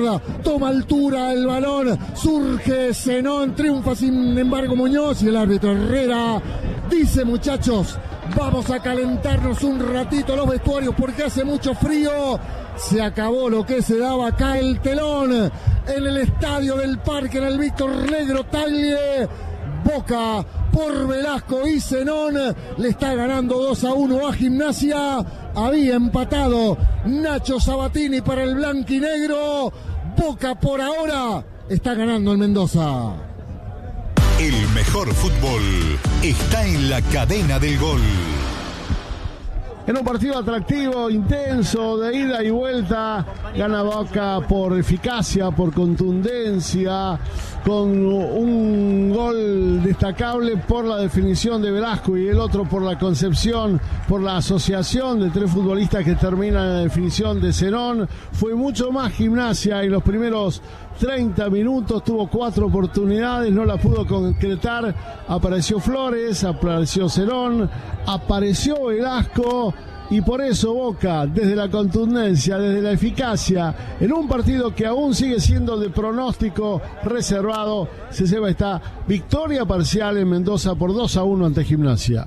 izquierda, toma altura el balón, surge Zenón, triunfa sin embargo Muñoz y el árbitro Herrera dice: muchachos, vamos a calentarnos un ratito los vestuarios porque hace mucho frío. Se acabó lo que se daba acá, el telón en el estadio del Parque, en el Víctor Negro Tagle. Boca por Velasco y Zenón le está ganando 2-1 a Gimnasia. Había empatado Nacho Sabatini para el blanquinegro. Boca por ahora está ganando el Mendoza. El mejor fútbol está en la cadena del gol. En un partido atractivo, intenso, de ida y vuelta, gana Boca por eficacia, por contundencia, con un gol destacable por la definición de Velasco y el otro por la concepción, por la asociación de tres futbolistas que terminan en la definición de Zenón. Fue mucho más Gimnasia en los primeros 30 minutos, tuvo 4 oportunidades, no la pudo concretar. Apareció Flores, apareció Zenón, apareció Velasco. Y por eso Boca, desde la contundencia, desde la eficacia, en un partido que aún sigue siendo de pronóstico reservado, se lleva esta victoria parcial en Mendoza por 2-1 ante Gimnasia.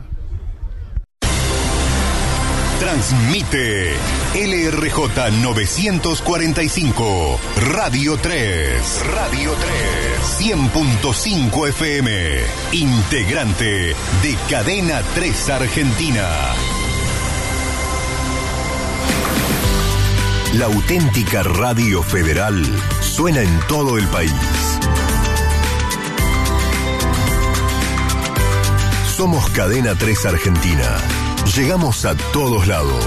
Transmite LRJ 945, Radio 3, Radio 3, 100.5 FM, integrante de Cadena 3 Argentina. La auténtica radio federal suena en todo el país. Somos Cadena 3 Argentina. Llegamos a todos lados.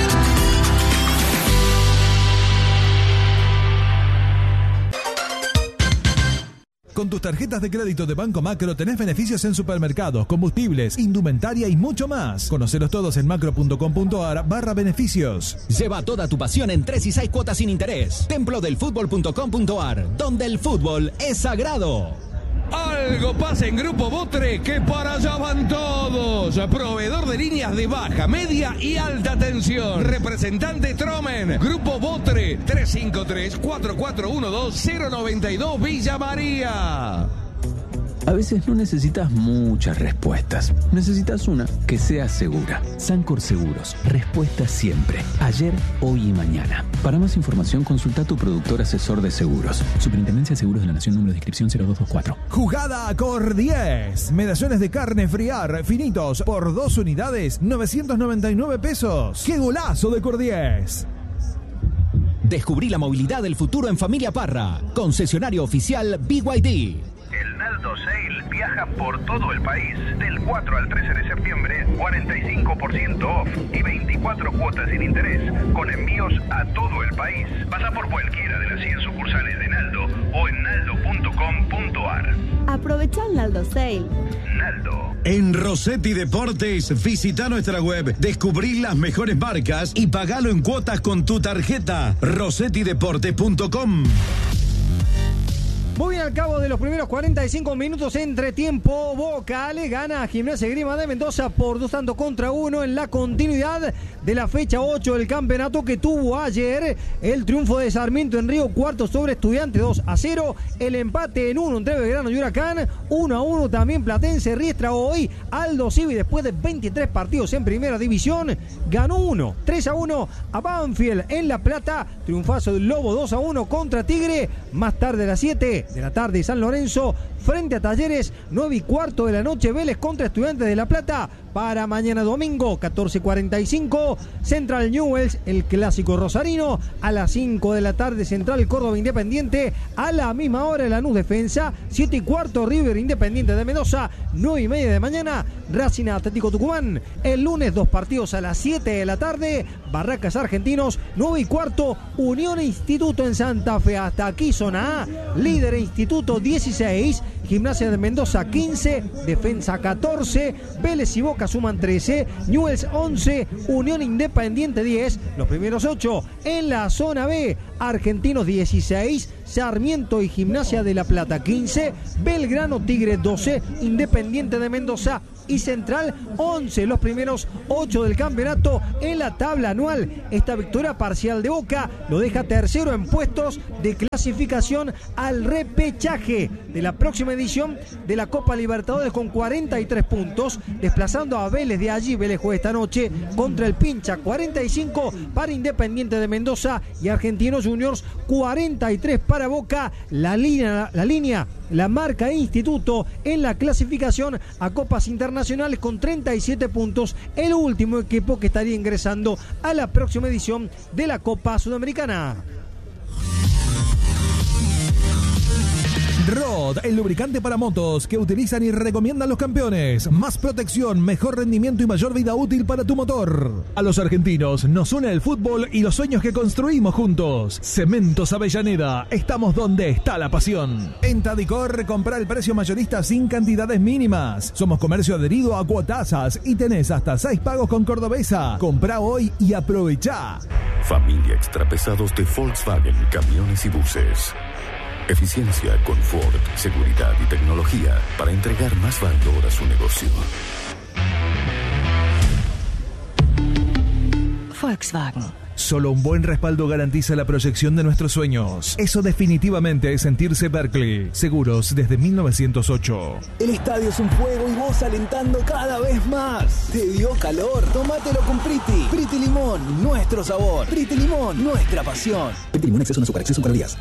Con tus tarjetas de crédito de Banco Macro tenés beneficios en supermercados, combustibles, indumentaria y mucho más. Conocelos todos en macro.com.ar/beneficios. Lleva toda tu pasión en 3 y 6 cuotas sin interés. Templodelfutbol.com.ar, donde el fútbol es sagrado. Algo pasa en Grupo Botre, que para allá van todos. Proveedor de líneas de baja, media y alta tensión. Representante Tromen. Grupo Botre, 353-4412-092 Villa María. A veces no necesitas muchas respuestas. Necesitas una que sea segura. Sancor Seguros. Respuesta siempre. Ayer, hoy y mañana. Para más información, consulta a tu productor asesor de seguros. Superintendencia de Seguros de la Nación, número de inscripción 0224. Jugada Cor 10. Medallones de carne friar finitos por 2 unidades, 999 pesos. ¡Qué golazo de Cor 10! Descubrí la movilidad del futuro en Familia Parra. Concesionario oficial BYD. El Naldo Sale viaja por todo el país. Del 4 al 13 de septiembre, 45% off y 24 cuotas sin interés, con envíos a todo el país. Pasa por cualquiera de las 100 sucursales de Naldo o en naldo.com.ar. Aprovecha el Naldo Sale. Naldo. En Rossetti Deportes, visita nuestra web, descubrí las mejores marcas y pagalo en cuotas con tu tarjeta. rossettideportes.com. Muy bien, al cabo de los primeros 45 minutos entre tiempo, Boca le gana a Gimnasia y Esgrima de Mendoza por 2-1 en la continuidad de la fecha 8 del campeonato, que tuvo ayer el triunfo de Sarmiento en Río Cuarto sobre Estudiantes 2-0, el empate en 1 entre Belgrano y Huracán, 1-1 también Platense Riestra. Hoy Aldo Civi, después de 23 partidos en primera división, ganó 3-1 a Banfield en La Plata, triunfazo del Lobo 2-1 contra Tigre. Más tarde a las 7 de la tarde, San Lorenzo frente a Talleres, 9:15 de la noche, Vélez contra Estudiantes de La Plata. Para mañana domingo, 14:45, Central Newell's, el clásico rosarino. A las 5 de la tarde, Central Córdoba Independiente. A la misma hora, Lanús Defensa. 7:15, River Independiente de Mendoza. 9:30 de mañana, Racing Atlético Tucumán. El lunes, 2 partidos a las 7 de la tarde. Barracas Argentinos, 9:15, Unión Instituto en Santa Fe. Hasta aquí zona A. Líder Instituto 16. Gimnasia de Mendoza 15, Defensa 14, Vélez y Boca suman 13, Newell's 11, Unión Independiente 10, los primeros 8 en la zona B, Argentinos 16, Sarmiento y Gimnasia de La Plata 15, Belgrano Tigre 12, Independiente de Mendoza y Central 11, los primeros 8 del campeonato en la tabla anual. Esta victoria parcial de Boca lo deja tercero en puestos de clasificación al repechaje de la próxima edición de la Copa Libertadores con 43 puntos, desplazando a Vélez de allí. Vélez juega esta noche contra el Pincha. 45 para Independiente de Mendoza y Argentinos Juniors, 43 para Boca. La marca Instituto en la clasificación a Copas Internacionales con 37 puntos, el último equipo que estaría ingresando a la próxima edición de la Copa Sudamericana. Rod, el lubricante para motos que utilizan y recomiendan los campeones. Más protección, mejor rendimiento y mayor vida útil para tu motor. A los argentinos nos une el fútbol y los sueños que construimos juntos. Cementos Avellaneda, estamos donde está la pasión. En Tadicor, compra el precio mayorista sin cantidades mínimas. Somos comercio adherido a Cuotasas y tenés hasta 6 pagos con Cordobesa. Comprá hoy y aprovechá. Familia Extrapesados de Volkswagen, camiones y buses. Eficiencia, confort, seguridad y tecnología para entregar más valor a su negocio. Volkswagen. Solo un buen respaldo garantiza la proyección de nuestros sueños. Eso definitivamente es sentirse Berkeley. Seguros desde 1908. El estadio es un fuego y vos alentando cada vez más. ¿Te dio calor? Tómatelo con Priti. Priti Limón, nuestro sabor. Priti Limón, nuestra pasión. Priti Limón, exceso no azúcar, exceso calorías.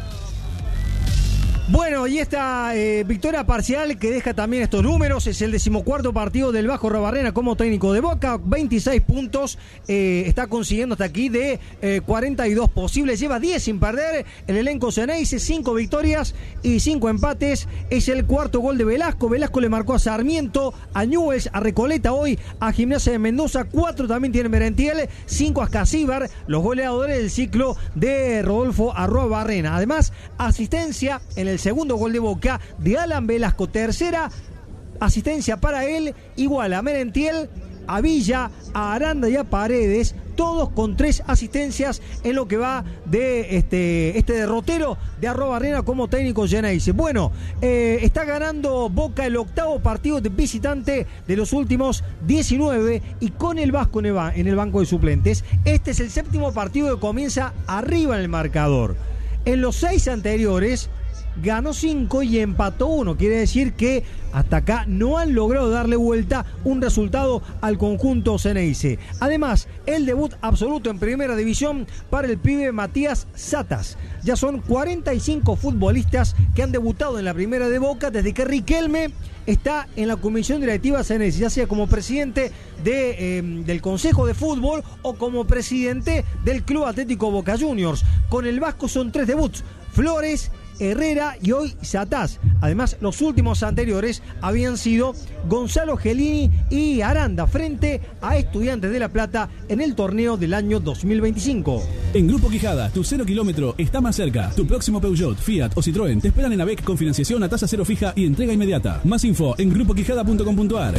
Bueno, y esta victoria parcial que deja también estos números, es el 14º partido del Vasco Arruabarrena como técnico de Boca, 26 puntos, está consiguiendo hasta aquí de 42 posibles, lleva 10 sin perder, el elenco Ceneice, 5 victorias y 5 empates, es el cuarto gol de Velasco. Velasco le marcó a Sarmiento, a Newell's, a Recoleta hoy, a Gimnasia de Mendoza, 4 también tiene Merentiel, 5 a Casíbar, los goleadores del ciclo de Rodolfo Arruabarrena. Además, asistencia en el segundo gol de Boca de Alan Velasco, tercera asistencia para él, igual a Merentiel, a Villa, a Aranda y a Paredes, todos con 3 asistencias en lo que va de este derrotero de Arruabarrena como técnico Ceneice. Bueno, está ganando Boca el 8º partido de visitante de los últimos 19 y con el Vasco en el banco de suplentes. Este es el 7º partido que comienza arriba en el marcador. En los 6 anteriores ganó 5 y empató 1. Quiere decir que hasta acá no han logrado darle vuelta un resultado al conjunto Ceneice. Además, el debut absoluto en primera división para el pibe Matías Satas. Ya son 45 futbolistas que han debutado en la primera de Boca desde que Riquelme está en la comisión directiva Ceneice, ya sea como presidente del Consejo de Fútbol o como presidente del Club Atlético Boca Juniors. Con el Vasco son 3 debuts: Flores, Herrera y hoy Satás. Además, los últimos anteriores habían sido Gonzalo Gelini y Aranda frente a Estudiantes de La Plata en el torneo del año 2025. En Grupo Quijada, tu 0 kilómetro está más cerca. Tu próximo Peugeot, Fiat o Citroën te esperan en AVEC con financiación a tasa cero fija y entrega inmediata. Más info en grupoquijada.com.ar.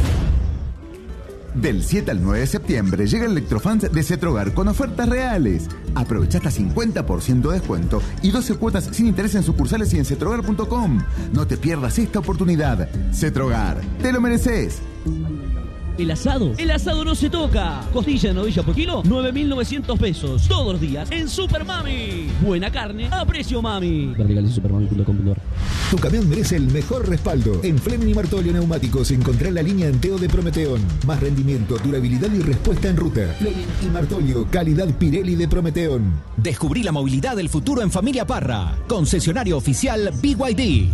Del 7 al 9 de septiembre llega el Electrofans de Cetrogar con ofertas reales. Aprovecha hasta 50% de descuento y 12 cuotas sin interés en sucursales y en cetrogar.com. No te pierdas esta oportunidad. Cetrogar, te lo mereces. El asado no se toca. Costilla de novilla por kilo, 9.900 pesos. Todos los días en Super Mami. Buena carne a precio mami. Supermami.com.ar. Tu camión merece el mejor respaldo. En Fleming y Martolio Neumáticos encontrá la línea Anteo de Prometeón. Más rendimiento, durabilidad y respuesta en ruta. Fleming y Martolio, calidad Pirelli de Prometeón. Descubrí la movilidad del futuro en Familia Parra. Concesionario oficial BYD.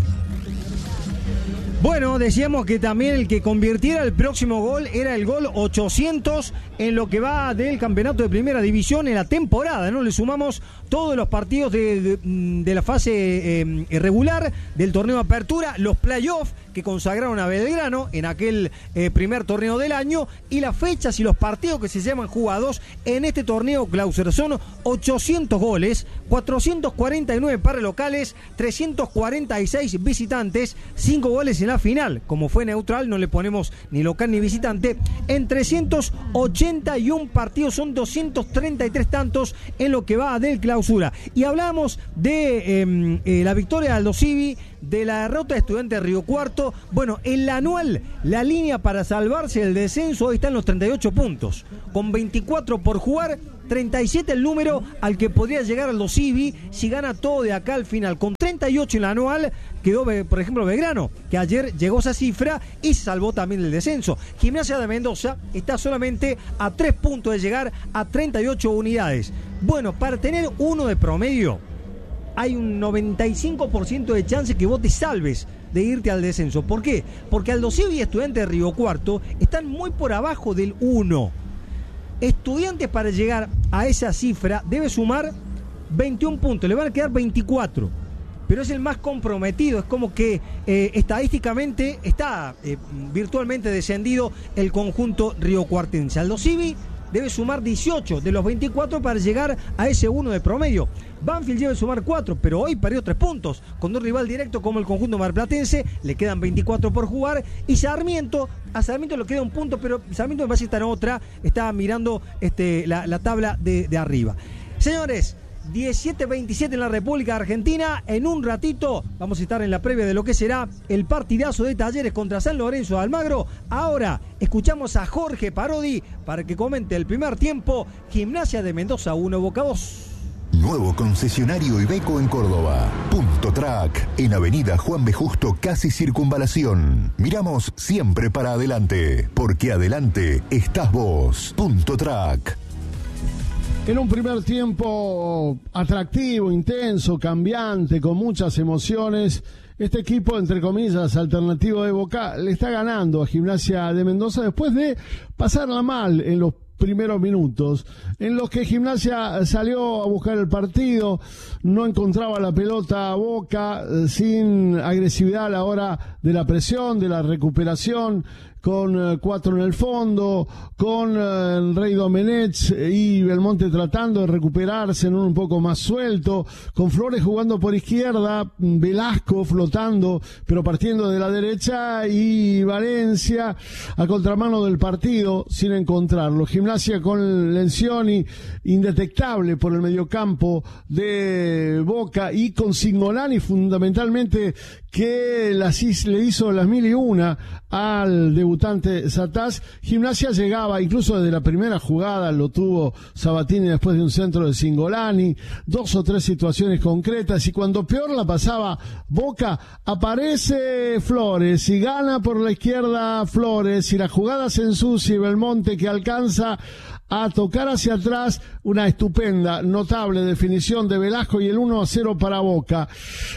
Bueno, decíamos que también el que convirtiera el próximo gol era el gol 800 en lo que va del campeonato de primera división en la temporada, ¿no? Le sumamos todos los partidos de la fase regular del torneo de apertura, los playoffs que consagraron a Belgrano en aquel primer torneo del año y las fechas y los partidos que se llaman jugados en este torneo clausura. Son 800 goles, 449 para locales, 346 visitantes, 5 goles en la final. Como fue neutral, no le ponemos ni local ni visitante. En 381 partidos son 233 tantos en lo que va del clausura. Y hablamos de la victoria de Aldo Civi, de la derrota de Estudiantes de Río Cuarto. Bueno, en la anual, la línea para salvarse del descenso hoy está en los 38 puntos, con 24 por jugar, 37 el número al que podría llegar Aldo Civi si gana todo de acá al final. Con 38 en la anual quedó, por ejemplo, Belgrano, que ayer llegó a esa cifra y se salvó también del descenso. Gimnasia de Mendoza está solamente a 3 puntos de llegar a 38 unidades. Bueno, para tener 1 de promedio, hay un 95% de chance que vos te salves de irte al descenso. ¿Por qué? Porque Aldo Civi y Estudiantes de Río Cuarto están muy por abajo del 1. Estudiantes, para llegar a esa cifra, debe sumar 21 puntos, le van a quedar 24, pero es el más comprometido. Es como que estadísticamente está virtualmente descendido el conjunto riocuartense. Aldo Civi debe sumar 18 de los 24 para llegar a ese 1 de promedio. Banfield debe sumar 4, pero hoy perdió 3 puntos con un rival directo como el conjunto marplatense. Le quedan 24 por jugar. Y Sarmiento, a Sarmiento le queda 1 punto, pero Sarmiento me parece que está en otra, está mirando la tabla de arriba. Señores, 17:27 en la República Argentina. En un ratito vamos a estar en la previa de lo que será el partidazo de Talleres contra San Lorenzo de Almagro. Ahora escuchamos a Jorge Parodi para que comente el primer tiempo. Gimnasia de Mendoza 1, Boca 2. Nuevo concesionario Iveco en Córdoba. Punto Track, en Avenida Juan B. Justo, casi Circunvalación. Miramos siempre para adelante, porque adelante estás vos. Punto Track. En un primer tiempo atractivo, intenso, cambiante, con muchas emociones, este equipo, entre comillas, alternativo de Boca, le está ganando a Gimnasia de Mendoza después de pasarla mal en los primeros minutos, en los que Gimnasia salió a buscar el partido, no encontraba la pelota a Boca, sin agresividad a la hora de la presión, de la recuperación, con 4 en el fondo, con el Rey Domenech y Belmonte tratando de recuperarse en un poco más suelto, con Flores jugando por izquierda, Velasco flotando, pero partiendo de la derecha, y Valencia a contramano del partido sin encontrarlo. Gimnasia con Lencioni indetectable por el mediocampo de Boca, y con Cingolani fundamentalmente, que le hizo las 1001 al debutante Satás. Gimnasia llegaba, incluso desde la primera jugada lo tuvo Sabatini después de un centro de Cingolani, 2 o 3 situaciones concretas, y cuando peor la pasaba Boca, aparece Flores y gana por la izquierda Flores, y la jugada se ensucia, y Belmonte, que alcanza a tocar hacia atrás, una estupenda, notable definición de Velasco, y el 1-0 para Boca.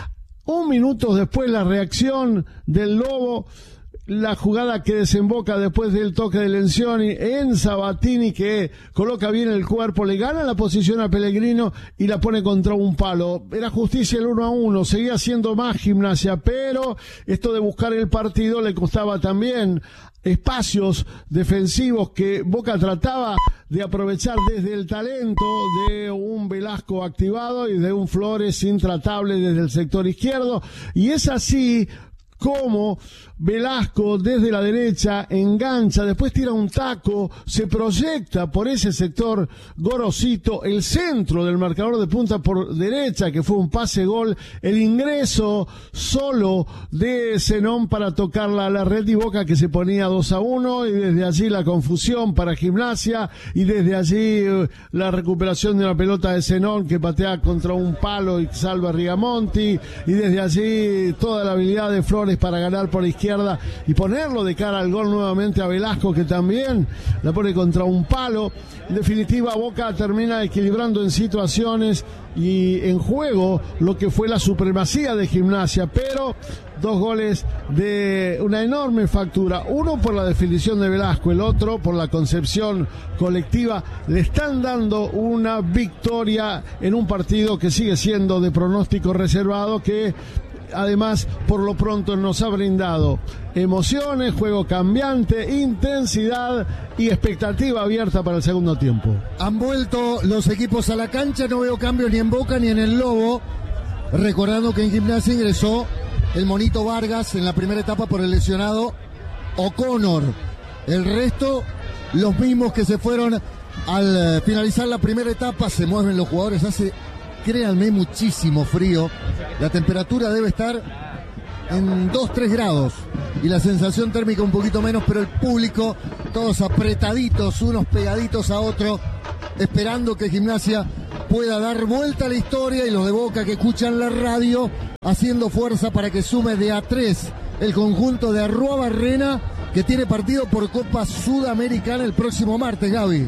1 minuto después, la reacción del Lobo, la jugada que desemboca después del toque de Lencioni en Sabatini, que coloca bien el cuerpo, le gana la posición a Pellegrino y la pone contra un palo. Era justicia el 1-1, seguía siendo más Gimnasia, pero esto de buscar el partido le costaba también espacios defensivos que Boca trataba de aprovechar desde el talento de un Velasco activado y de un Flores intratable desde el sector izquierdo, y es así como Velasco desde la derecha engancha, después tira un taco, se proyecta por ese sector Gorosito, el centro del marcador de punta por derecha, que fue un pase gol, el ingreso solo de Zenón para tocarla a la red, y Boca que se ponía 2-1, y desde allí la confusión para Gimnasia, y desde allí la recuperación de una pelota de Zenón que patea contra un palo y salva a Rigamonti, y desde allí toda la habilidad de Flores para ganar por izquierda y ponerlo de cara al gol nuevamente a Velasco, que también la pone contra un palo. En definitiva, Boca termina equilibrando en situaciones y en juego lo que fue la supremacía de Gimnasia, pero 2 goles de una enorme factura, uno por la definición de Velasco, el otro por la concepción colectiva, le están dando una victoria en un partido que sigue siendo de pronóstico reservado, que además por lo pronto nos ha brindado emociones, juego cambiante, intensidad y expectativa abierta para el segundo tiempo. Han vuelto los equipos a la cancha, no veo cambios ni en Boca ni en el Lobo, recordando que en Gimnasia ingresó el Monito Vargas en la primera etapa por el lesionado O'Connor. El resto, los mismos que se fueron al finalizar la primera etapa. Se mueven los jugadores, hace, créanme, muchísimo frío. La temperatura debe estar en 2-3 grados y la sensación térmica un poquito menos, pero el público todos apretaditos, unos pegaditos a otros, esperando que Gimnasia pueda dar vuelta a la historia, y los de Boca que escuchan la radio haciendo fuerza para que sume de a 3 el conjunto de Arruabarrena, que tiene partido por Copa Sudamericana el próximo martes, Gaby.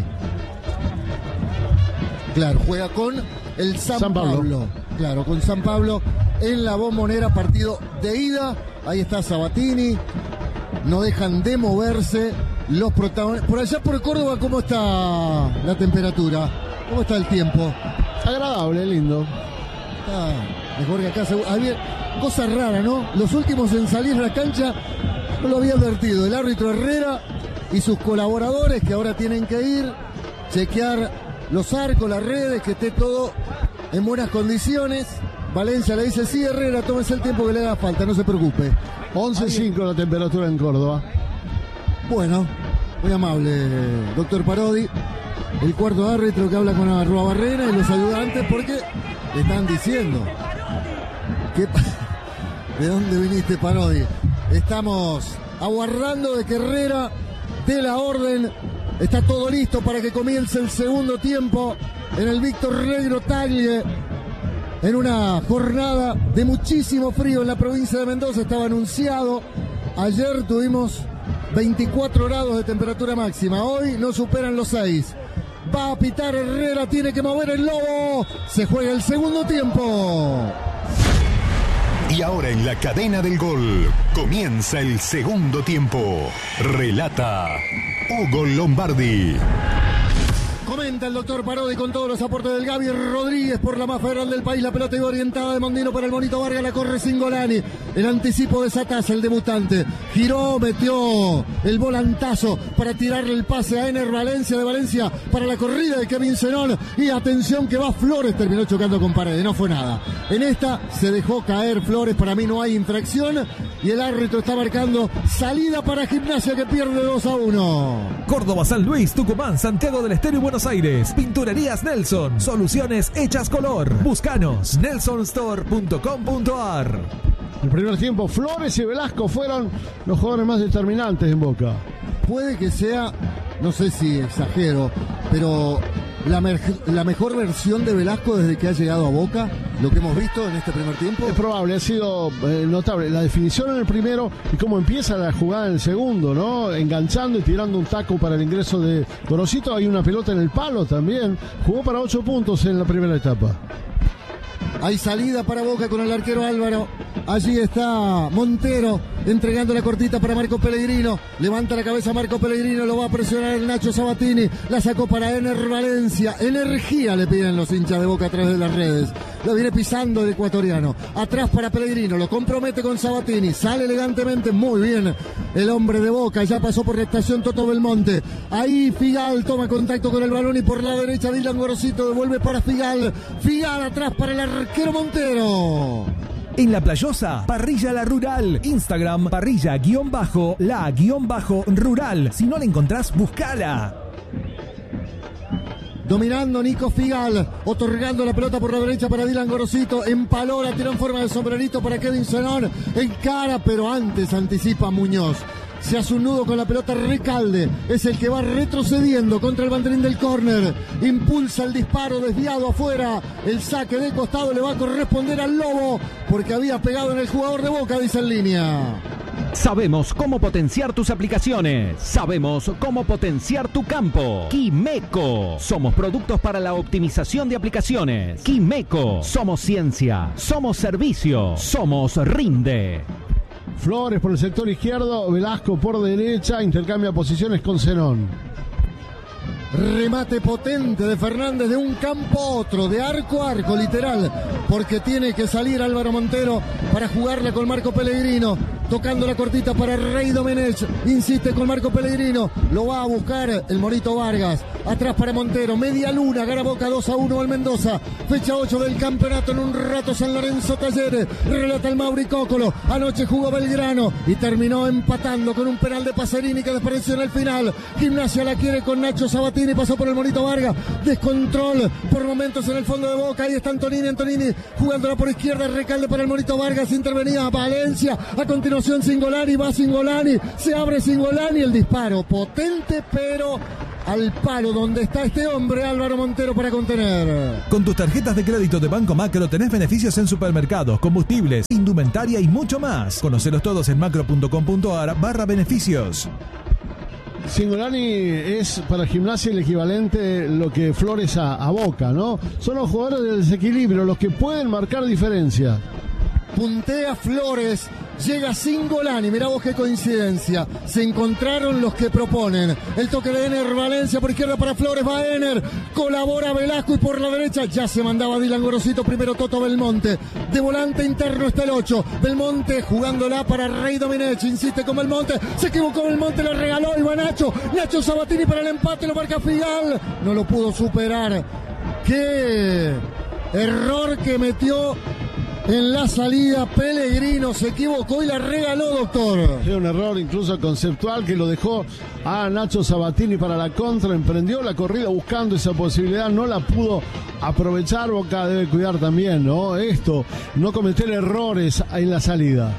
Claro, juega con el San Pablo. Claro, con San Pablo en la Bombonera, partido de ida. Ahí está Sabatini, no dejan de moverse los protagonistas. Por allá por Córdoba, ¿cómo está la temperatura? ¿Cómo está el tiempo? Agradable, lindo. Está mejor que acá. Había cosa rara, ¿no? Los últimos en salir a la cancha, no lo había advertido el árbitro Herrera y sus colaboradores, que ahora tienen que ir, chequear los arcos, las redes, que esté todo en buenas condiciones. Valencia le dice: sí, Herrera, tómese el tiempo que le haga falta, no se preocupe. 11.5 la temperatura en Córdoba. Bueno, muy amable, doctor Parodi. El cuarto árbitro que habla con Arruabarrena y los ayudantes, porque le están diciendo que... ¿De dónde viniste, Parodi? Estamos aguardando de que Herrera dé la orden. Está todo listo para que comience el segundo tiempo en el Víctor Negro Tagle, en una jornada de muchísimo frío en la provincia de Mendoza. Estaba anunciado. Ayer tuvimos 24 grados de temperatura máxima. Hoy no superan los 6. Va a pitar Herrera, tiene que mover el lobo. Se juega el segundo tiempo. Y ahora en la cadena del gol comienza el segundo tiempo. Relata Hugo Lombardi. Comenta el doctor Parodi con todos los aportes del Gaby Rodríguez por la más federal del país. La pelota iba orientada de Mondino para el Monito Vargas. La corre Singolani. El anticipo de Sataz, el debutante. Giró, metió el volantazo para tirarle el pase a Ener Valencia. De Valencia para la corrida de Kevin Zenón. Y atención que va Flores. Terminó chocando con Paredes. No fue nada. En esta se dejó caer Flores. Para mí no hay infracción. Y el árbitro está marcando salida para Gimnasia, que pierde 2-1. Córdoba, San Luis, Tucumán, Santiago del Estero y Buenos Aires. Pinturerías Nelson. Soluciones hechas color. Búscanos. nelsonstore.com.ar. El primer tiempo, Flores y Velasco fueron los jugadores más determinantes en Boca. Puede que sea, no sé si exagero, pero la mejor versión de Velasco desde que ha llegado a Boca, lo que hemos visto en este primer tiempo. Es probable, ha sido notable la definición en el primero y cómo empieza la jugada en el segundo, ¿no? Enganchando y tirando un taco para el ingreso de Gorosito. Hay una pelota en el palo también. Jugó para 8 puntos en la primera etapa. Hay salida para Boca con el arquero Álvaro. Allí está Montero entregando la cortita para Marco Pellegrino. Levanta la cabeza Marco Pellegrino, lo va a presionar el Nacho Sabatini. La sacó para Ener Valencia. Energía le piden los hinchas de Boca a través de las redes. Lo viene pisando el ecuatoriano. Atrás para Pellegrino, lo compromete con Sabatini. Sale elegantemente, muy bien el hombre de Boca. Ya pasó por la estación Toto Belmonte. Ahí Figal toma contacto con el balón y por la derecha Dylan Gorosito devuelve para Figal. Figal atrás para el arquero Montero. En La Playosa, Parrilla La Rural. Instagram, parrilla-la-rural. Si no la encontrás, buscala. Dominando Nico Figal, otorgando la pelota por la derecha para Dylan Gorosito. Empaló, la tiró en forma de sombrerito para Kevin Zenón. Encara, pero antes anticipa Muñoz. Se hace un nudo con la pelota Recalde. Es el que va retrocediendo contra el banderín del córner. Impulsa el disparo desviado afuera. El saque de costado le va a corresponder al Lobo porque había pegado en el jugador de Boca, dice en línea. Sabemos cómo potenciar tus aplicaciones. Sabemos cómo potenciar tu campo. Quimeco. Somos productos para la optimización de aplicaciones. Quimeco. Somos ciencia. Somos servicio. Somos Rinde. Flores por el sector izquierdo, Velasco por derecha, intercambia posiciones con Zenón. Remate potente de Fernández de un campo a otro, de arco a arco, literal, porque tiene que salir Álvaro Montero para jugarla con Marco Pellegrino. tocando la cortita para Rey Domenech, insiste con Marco Pellegrino, lo va a buscar el Morito Vargas, atrás para Montero, media luna, gana Boca 2-1 al Mendoza, fecha 8 del campeonato, en un rato San Lorenzo Talleres, relata el Mauri Cócolo, anoche jugó Belgrano y terminó empatando con un penal de Pacerini que desapareció en el final. Gimnasia la quiere con Nacho Sabatini, pasó por el Morito Vargas, descontrol por momentos en el fondo de Boca, ahí está Antonini jugándola por izquierda, Recalde para el Morito Vargas, intervenía Valencia, a continuación Cingolani, va Cingolani, se abre Cingolani, el disparo potente pero al palo donde está este hombre, Álvaro Montero, para contener. Con tus tarjetas de crédito de Banco Macro tenés beneficios en supermercados, combustibles, indumentaria y mucho más. Conocelos todos en macro.com.ar/beneficios. Cingolani es para Gimnasia el equivalente lo que Flores a Boca, ¿no? Son los jugadores del desequilibrio, los que pueden marcar diferencia. Puntea Flores, llega Cingolani, mirá vos qué coincidencia, se encontraron los que proponen, el toque de Ener Valencia por izquierda para Flores, va Ener, colabora Velasco y por la derecha ya se mandaba Dylan Gorosito, primero Toto Belmonte, de volante interno está el 8, Belmonte jugándola para Rey Domenech, insiste con Belmonte, se equivocó Belmonte, le regaló y va Nacho Sabatini para el empate, lo marca Figal, no lo pudo superar, qué error que metió en la salida Pellegrino, se equivocó y la regaló, doctor. Fue un error incluso conceptual que lo dejó a Nacho Sabatini para la contra, emprendió la corrida buscando esa posibilidad, no la pudo aprovechar. Boca debe cuidar también, ¿no? Esto, no cometer errores en la salida.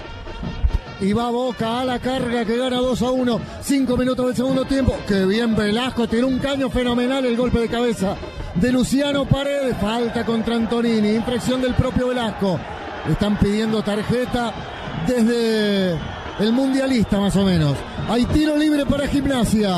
Y va Boca a la carga que gana 2-1, 5 minutos del segundo tiempo. Qué bien Velasco, tiró un caño fenomenal, el golpe de cabeza de Luciano Paredes, falta contra Antonini, infracción del propio Velasco. Están pidiendo tarjeta desde el mundialista más o menos. Hay tiro libre para Gimnasia.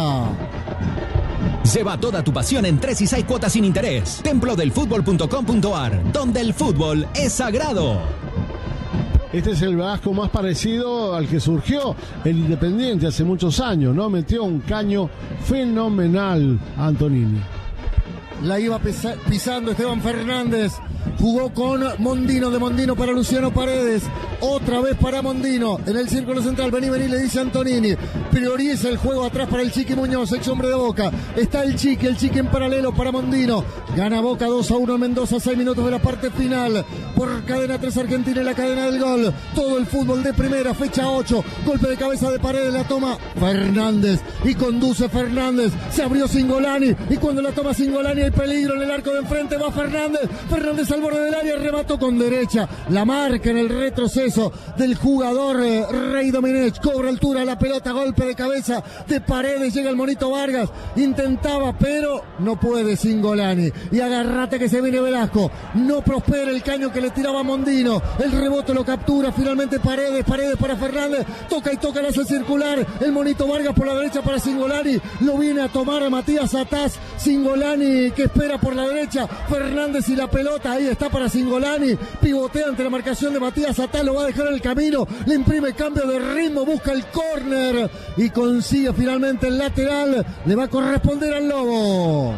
Lleva toda tu pasión en 3 y 6 cuotas sin interés. Templodelfutbol.com.ar, donde el fútbol es sagrado. Este es el Velasco más parecido al que surgió el Independiente hace muchos años, ¿no? Metió un caño fenomenal a Antonini. La iba pisando Esteban Fernández. Jugó con Mondino, de Mondino para Luciano Paredes, otra vez para Mondino, en el círculo central, vení, le dice Antonini, prioriza el juego atrás para el Chiqui Muñoz, ex hombre de Boca, está el Chiqui en paralelo para Mondino, gana Boca 2-1 en Mendoza, 6 minutos de la parte final, por Cadena 3 Argentina en la cadena del gol, todo el fútbol de primera, fecha 8, golpe de cabeza de Paredes, la toma Fernández, y conduce Fernández, se abrió Cingolani, y cuando la toma Cingolani hay peligro en el arco de enfrente, va Fernández al borde del área, remató con derecha, la marca en el retroceso del jugador Rey Domenech, cobra altura la pelota, golpe de cabeza de Paredes, llega el Monito Vargas, intentaba pero no puede Cingolani, y agarrate que se viene Velasco, no prospera el caño que le tiraba Mondino, el rebote lo captura finalmente Paredes para Fernández, toca y toca, la hace circular, el Monito Vargas por la derecha para Cingolani, lo viene a tomar a Matías Ataz, Cingolani que espera por la derecha, Fernández y la pelota, ahí está para Cingolani, pivotea ante la marcación de Matías Atá, lo va a dejar en el camino, le imprime cambio de ritmo, busca el córner y consigue finalmente el lateral, le va a corresponder al Lobo.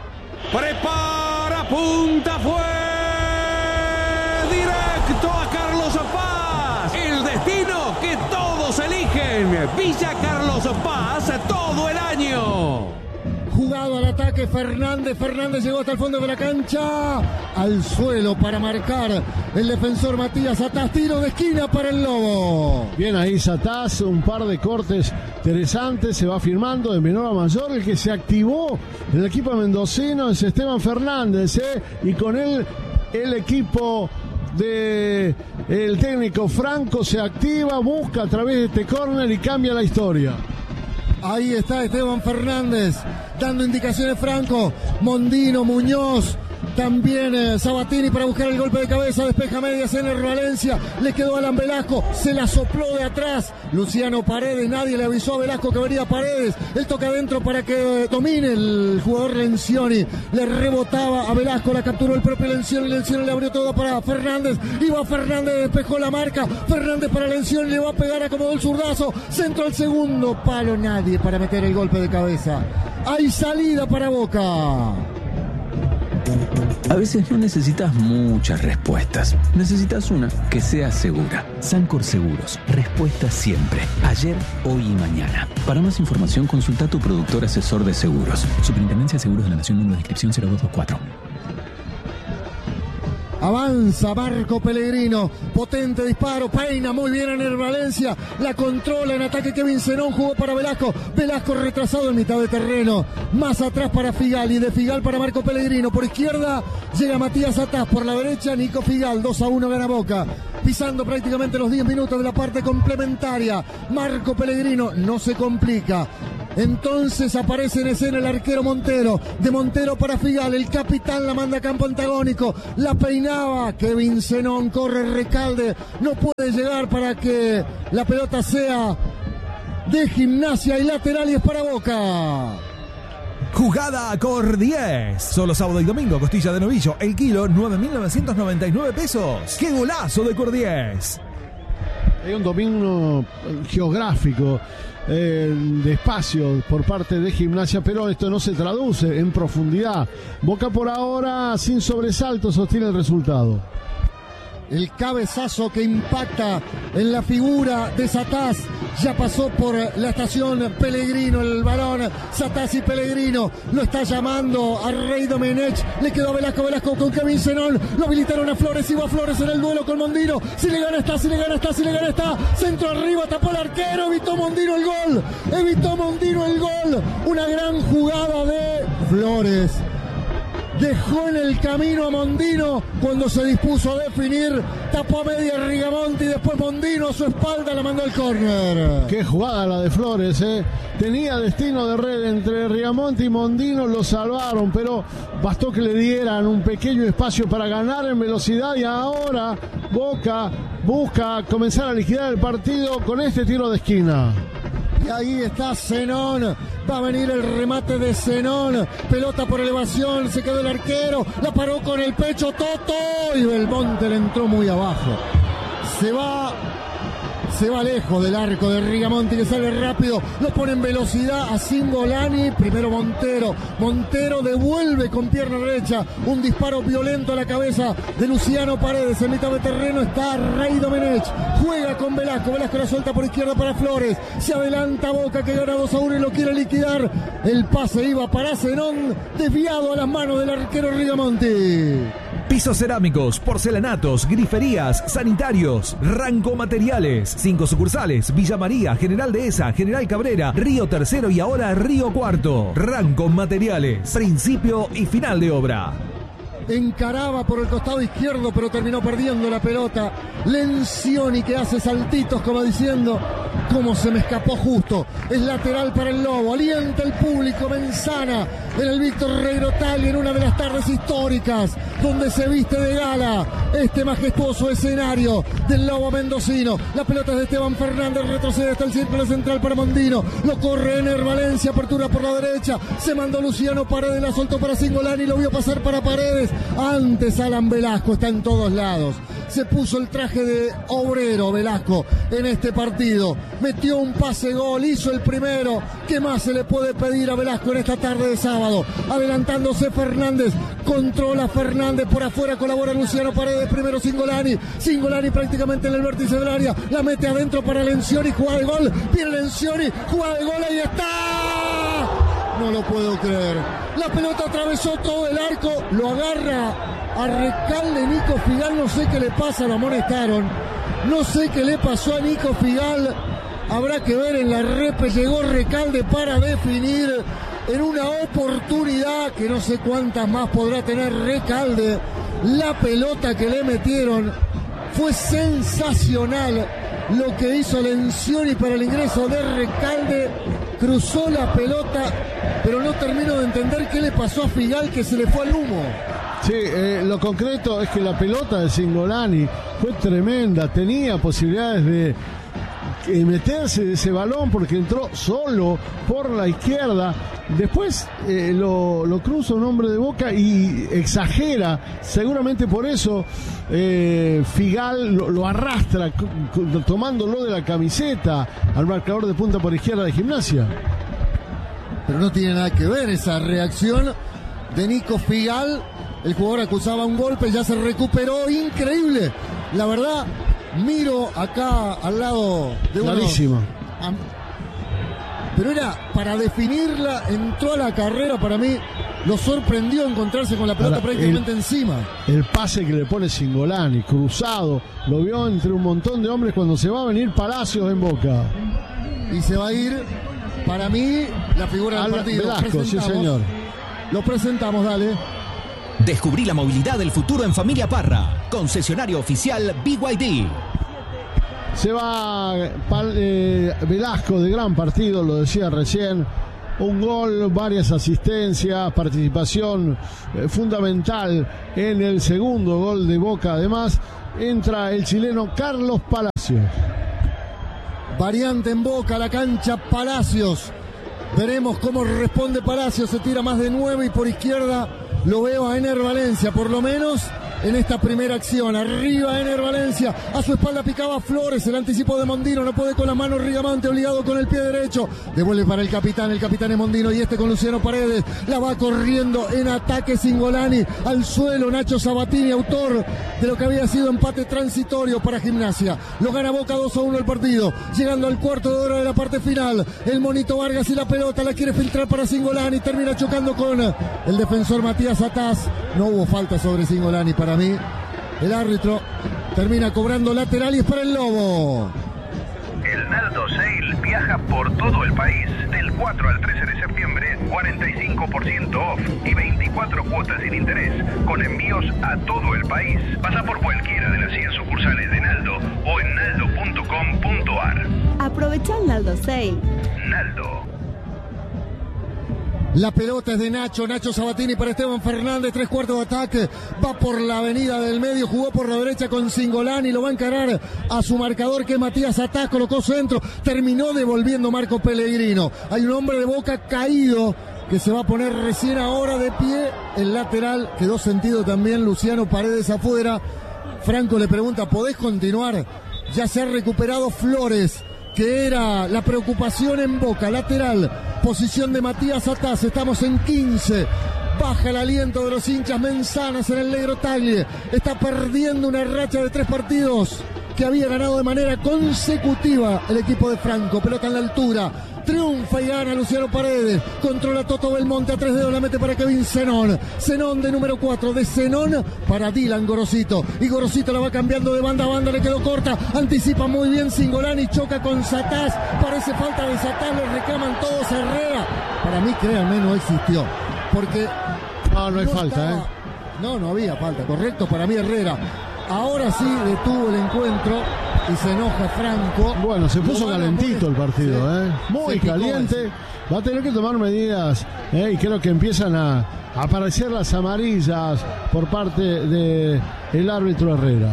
Prepara, punta, fue directo a Carlos Paz, el destino que todos eligen, Villa Carlos Paz todo el año. Jugado al ataque Fernández llegó hasta el fondo de la cancha, al suelo para marcar el defensor Matías Ataz, tiro de esquina para el Lobo. Bien ahí Ataz, un par de cortes interesantes, se va firmando de menor a mayor, el que se activó en el equipo mendocino es Esteban Fernández, y con él el equipo de el técnico Franco se activa, busca a través de este córner y cambia la historia. Ahí está Esteban Fernández dando indicaciones Franco, Mondino, Muñoz, también Sabatini para buscar el golpe de cabeza, despeja medias Ener Valencia, le quedó Alan Velasco, se la sopló de atrás Luciano Paredes, nadie le avisó a Velasco que venía Paredes, él toca adentro para que domine el jugador Lencioni, le rebotaba a Velasco, la capturó el propio Lencioni le abrió todo para Fernández, iba Fernández, despejó la marca, Fernández para Lencioni, le va a pegar, acomodó el zurdazo, centro al segundo palo, nadie para meter el golpe de cabeza, hay salida para Boca. A veces no necesitas muchas respuestas. Necesitas una que sea segura. Sancor Seguros. Respuesta siempre. Ayer, hoy y mañana. Para más información, consulta a tu productor asesor de seguros. Superintendencia de Seguros de la Nación, número de inscripción 0224. Avanza Marco Pellegrino, potente disparo, peina muy bien en el Valencia, la controla en ataque Kevin Zenón, jugó para Velasco, Velasco retrasado en mitad de terreno, más atrás para Figal y de Figal para Marco Pellegrino, por izquierda llega Matías Atás, por la derecha Nico Figal, 2-1 gana Boca, pisando prácticamente los 10 minutos de la parte complementaria, Marco Pellegrino no se complica. Entonces aparece en escena el arquero Montero, de Montero para Figal, el capitán la manda a campo antagónico, la peinaba, Kevin Zenón, corre Recalde, no puede llegar para que la pelota sea de Gimnasia y lateral y es para Boca. Jugada Cor 10. Solo sábado y domingo, costilla de novillo, el kilo, 9.999 pesos. ¡Qué golazo de Cor 10! Hay un dominio geográfico de espacio por parte de Gimnasia, pero esto no se traduce en profundidad. Boca por ahora sin sobresalto sostiene el resultado. El cabezazo que impacta en la figura de Satás. Ya pasó por la estación Pellegrino, el balón. Satás y Pellegrino lo está llamando a Rey Domenech. Le quedó a Velasco, Velasco con Kevin Zenón. Lo habilitaron a Flores y va Flores en el duelo con Mondino. Si le gana está, si le gana está, si le gana está. Centro arriba, tapó el arquero. Evitó Mondino el gol. Evitó Mondino el gol. Una gran jugada de Flores. Dejó en el camino a Mondino cuando se dispuso a definir, tapó a media Rigamonti y después Mondino a su espalda la mandó al córner. Qué jugada la de Flores, tenía destino de red entre Rigamonti y Mondino, lo salvaron, pero bastó que le dieran un pequeño espacio para ganar en velocidad y ahora Boca busca comenzar a liquidar el partido con este tiro de esquina. Y ahí está Zenón, va a venir el remate de Zenón, pelota por elevación, se quedó el arquero, la paró con el pecho Toto y Belmonte le entró muy abajo. Se va lejos del arco de Rigamonti que sale rápido, lo pone en velocidad a Cingolani, primero Montero devuelve con pierna derecha, un disparo violento a la cabeza de Luciano Paredes, en mitad de terreno está Rey Domenech, juega con Velasco la suelta por izquierda para Flores, se adelanta Boca que gana 2-1 y lo quiere liquidar, el pase iba para Zenón, desviado a las manos del arquero Rigamonti. Pisos cerámicos, porcelanatos, griferías, sanitarios, Ranco Materiales. 5 sucursales, Villa María, General Dehesa, General Cabrera, Río Tercero y ahora Río Cuarto. Ranco Materiales, principio y final de obra. Encaraba por el costado izquierdo, pero terminó perdiendo la pelota. Lencioni que hace saltitos como diciendo, cómo se me escapó justo. Es lateral para el Lobo. Alienta el público. Menzana en el Víctor Regrotali en una de las tardes históricas donde se viste de gala este majestuoso escenario del Lobo mendocino. La pelota es de Esteban Fernández, retrocede hasta el círculo central para Mondino. Lo corre Ener Valencia, apertura por la derecha. Se mandó Luciano Paredes, la soltó para Cingolani, lo vio pasar para Paredes. Antes Alan Velasco, está en todos lados. Se puso el traje de obrero Velasco en este partido. Metió un pase gol, hizo el primero. ¿Qué más se le puede pedir a Velasco en esta tarde de sábado? Adelantándose Fernández, controla Fernández por afuera, colabora Luciano Paredes, primero Cingolani prácticamente en el vértice del área, la mete adentro para Lencioni, jugada de gol, viene Lencioni, jugada de gol, ahí está. No lo puedo creer. La pelota atravesó todo el arco, lo agarra a Recalde Nico Figal, no sé qué le pasa, lo amonestaron. No sé qué le pasó a Nico Figal. Habrá que ver en la repe, llegó Recalde para definir en una oportunidad que no sé cuántas más podrá tener Recalde. La pelota que le metieron fue sensacional. Lo que hizo Lencioni para el ingreso de Recalde, cruzó la pelota, pero no termino de entender qué le pasó a Figal, que se le fue al humo. Sí, lo concreto es que la pelota de Cingolani fue tremenda, tenía posibilidades de meterse de ese balón porque entró solo por la izquierda. Después lo cruza un hombre de Boca y exagera, seguramente por eso Figal lo arrastra tomándolo de la camiseta al marcador de punta por izquierda de Gimnasia. Pero no tiene nada que ver esa reacción de Nico Figal El jugador acusaba un golpe, ya se recuperó, increíble. La verdad, miro acá al lado de uno. Clarísimo. Pero era para definirla, entró a la carrera, para mí lo sorprendió encontrarse con la pelota prácticamente encima. El pase que le pone Cingolani, cruzado, lo vio entre un montón de hombres cuando se va a venir Palacios en Boca. Y se va a ir, para mí, la figura del partido. Velasco, sí señor. Lo presentamos, dale. Descubrí la movilidad del futuro en Familia Parra, concesionario oficial BYD. Se va Velasco, de gran partido, lo decía recién. Un gol, varias asistencias, participación fundamental en el segundo gol de Boca. Además, entra el chileno Carlos Palacios. Variante en Boca, la cancha Palacios. Veremos cómo responde Palacios. Se tira más de 9 y por izquierda lo veo a Ener Valencia, por lo menos en esta primera acción. Arriba Ener Valencia, a su espalda picaba Flores, el anticipo de Mondino, no puede con la mano Rigamante, obligado con el pie derecho, devuelve para el capitán es Mondino, y con Luciano Paredes, la va corriendo en ataque Cingolani, al suelo Nacho Sabatini, autor de lo que había sido empate transitorio para Gimnasia. Lo gana Boca 2-1 el partido, llegando al cuarto de hora de la parte final, el Monito Vargas y la pelota la quiere filtrar para Cingolani, termina chocando con el defensor Matías Ataz. No hubo falta sobre Cingolani para mí. El árbitro termina cobrando lateral y es para el Lobo. El Naldo Sale viaja por todo el país. Del 4 al 13 de septiembre, 45% off y 24 cuotas sin interés, con envíos a todo el país. Pasa por cualquiera de las 100 sucursales de Naldo o en naldo.com.ar. Aprovecha el Naldo Sale. Naldo. La pelota es de Nacho Sabatini para Esteban Fernández, 3/4 de ataque, va por la avenida del medio, jugó por la derecha con Cingolani, lo va a encarar a su marcador que es Matías Ataz, colocó centro, terminó devolviendo Marco Pellegrino. Hay un hombre de Boca caído que se va a poner recién ahora de pie, el lateral quedó sentido también, Luciano Paredes afuera. Franco le pregunta, ¿podés continuar? Ya se ha recuperado Flores, que era la preocupación en Boca, lateral, posición de Matías Ataz, estamos en 15, baja el aliento de los hinchas Menzanas en el Negro Tagle, está perdiendo una racha de 3 partidos que había ganado de manera consecutiva el equipo de Franco, pelota en la altura, triunfa y gana Luciano Paredes, controla Toto Belmonte, a 3 dedos la mete para Kevin Zenón de número 4, de Zenón para Dylan Gorosito, y Gorosito la va cambiando de banda a banda, le quedó corta, anticipa muy bien Cingolani, choca con Sataz, parece falta de Sataz, le reclaman todos a Herrera, para mí créanme no existió, porque no hay falta, no había falta, correcto, para mí Herrera. Ahora sí detuvo el encuentro y se enoja Franco. Bueno, se puso calentito el partido, sí. Muy caliente. Va a tener que tomar medidas y creo que empiezan a aparecer las amarillas por parte del árbitro Herrera.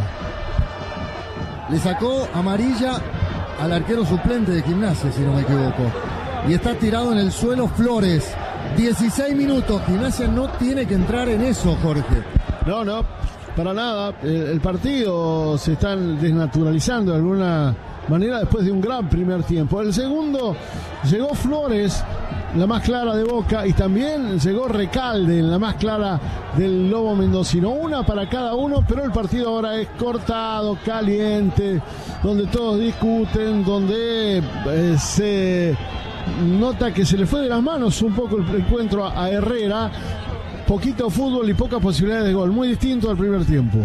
Le sacó amarilla al arquero suplente de Gimnasia, si no me equivoco. Y está tirado en el suelo Flores. 16 minutos. Gimnasia no tiene que entrar en eso, Jorge. No. Para nada, el partido se están desnaturalizando de alguna manera después de un gran primer tiempo. El segundo llegó Flores, la más clara de Boca, y también llegó Recalde, la más clara del Lobo Mendocino. Una para cada uno, pero el partido ahora es cortado, caliente, donde todos discuten, donde se nota que se le fue de las manos un poco el encuentro a Herrera. Poquito fútbol y pocas posibilidades de gol, muy distinto al primer tiempo.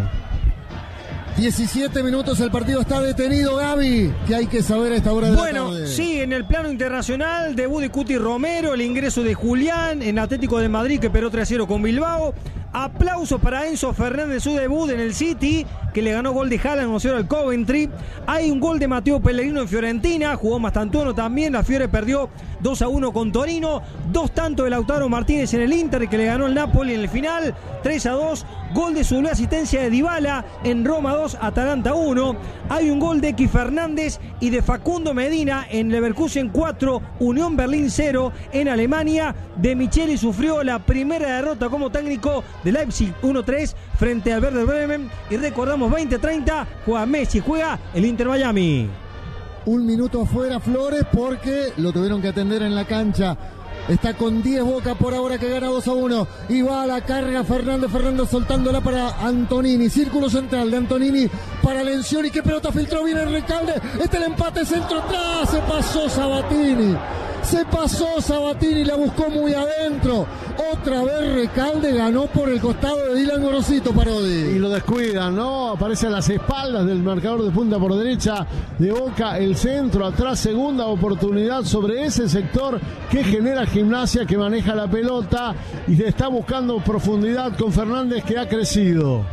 17 minutos, el partido está detenido, Gaby, que hay que saber a esta hora de la tarde. Bueno, sí, en el plano internacional, debut de Cuti Romero, el ingreso de Julián en Atlético de Madrid, que perdió 3-0 con Bilbao. Aplauso para Enzo Fernández, su debut en el City, que le ganó gol de Haaland 1-0 al Coventry. Hay un gol de Matteo Pellegrino en Fiorentina, jugó Mastantuono también, la Fiore perdió 2-1 con Torino. 2 tantos de Lautaro Martínez en el Inter, que le ganó el Napoli en el final, 3-2. Gol de su asistencia de Dybala en Roma 2, Atalanta 1. Hay un gol de X Fernández y de Facundo Medina en Leverkusen 4, Unión Berlín 0 en Alemania. De Micheli sufrió la primera derrota como técnico de Leipzig 1-3 frente al Werder Bremen. Y recordamos, 20-30 juega Messi, juega el Inter Miami. 1 minuto afuera Flores porque lo tuvieron que atender en la cancha Está con 10 Boca por ahora, que gana 2-1. Y va a la carga Fernández soltándola para Antonini. Círculo central de Antonini para Lencioni. ¿Qué pelota filtró? Viene el Recalde. El empate, centro atrás. Se pasó Sabatini, la buscó muy adentro. Otra vez Recalde ganó por el costado de Dylan Gorosito, Parodi. Y lo descuidan, ¿no? Aparece a las espaldas del marcador de punta por derecha de Boca. El centro atrás, segunda oportunidad sobre ese sector que genera Gimnasia, que maneja la pelota y está buscando profundidad con Fernández, que ha crecido.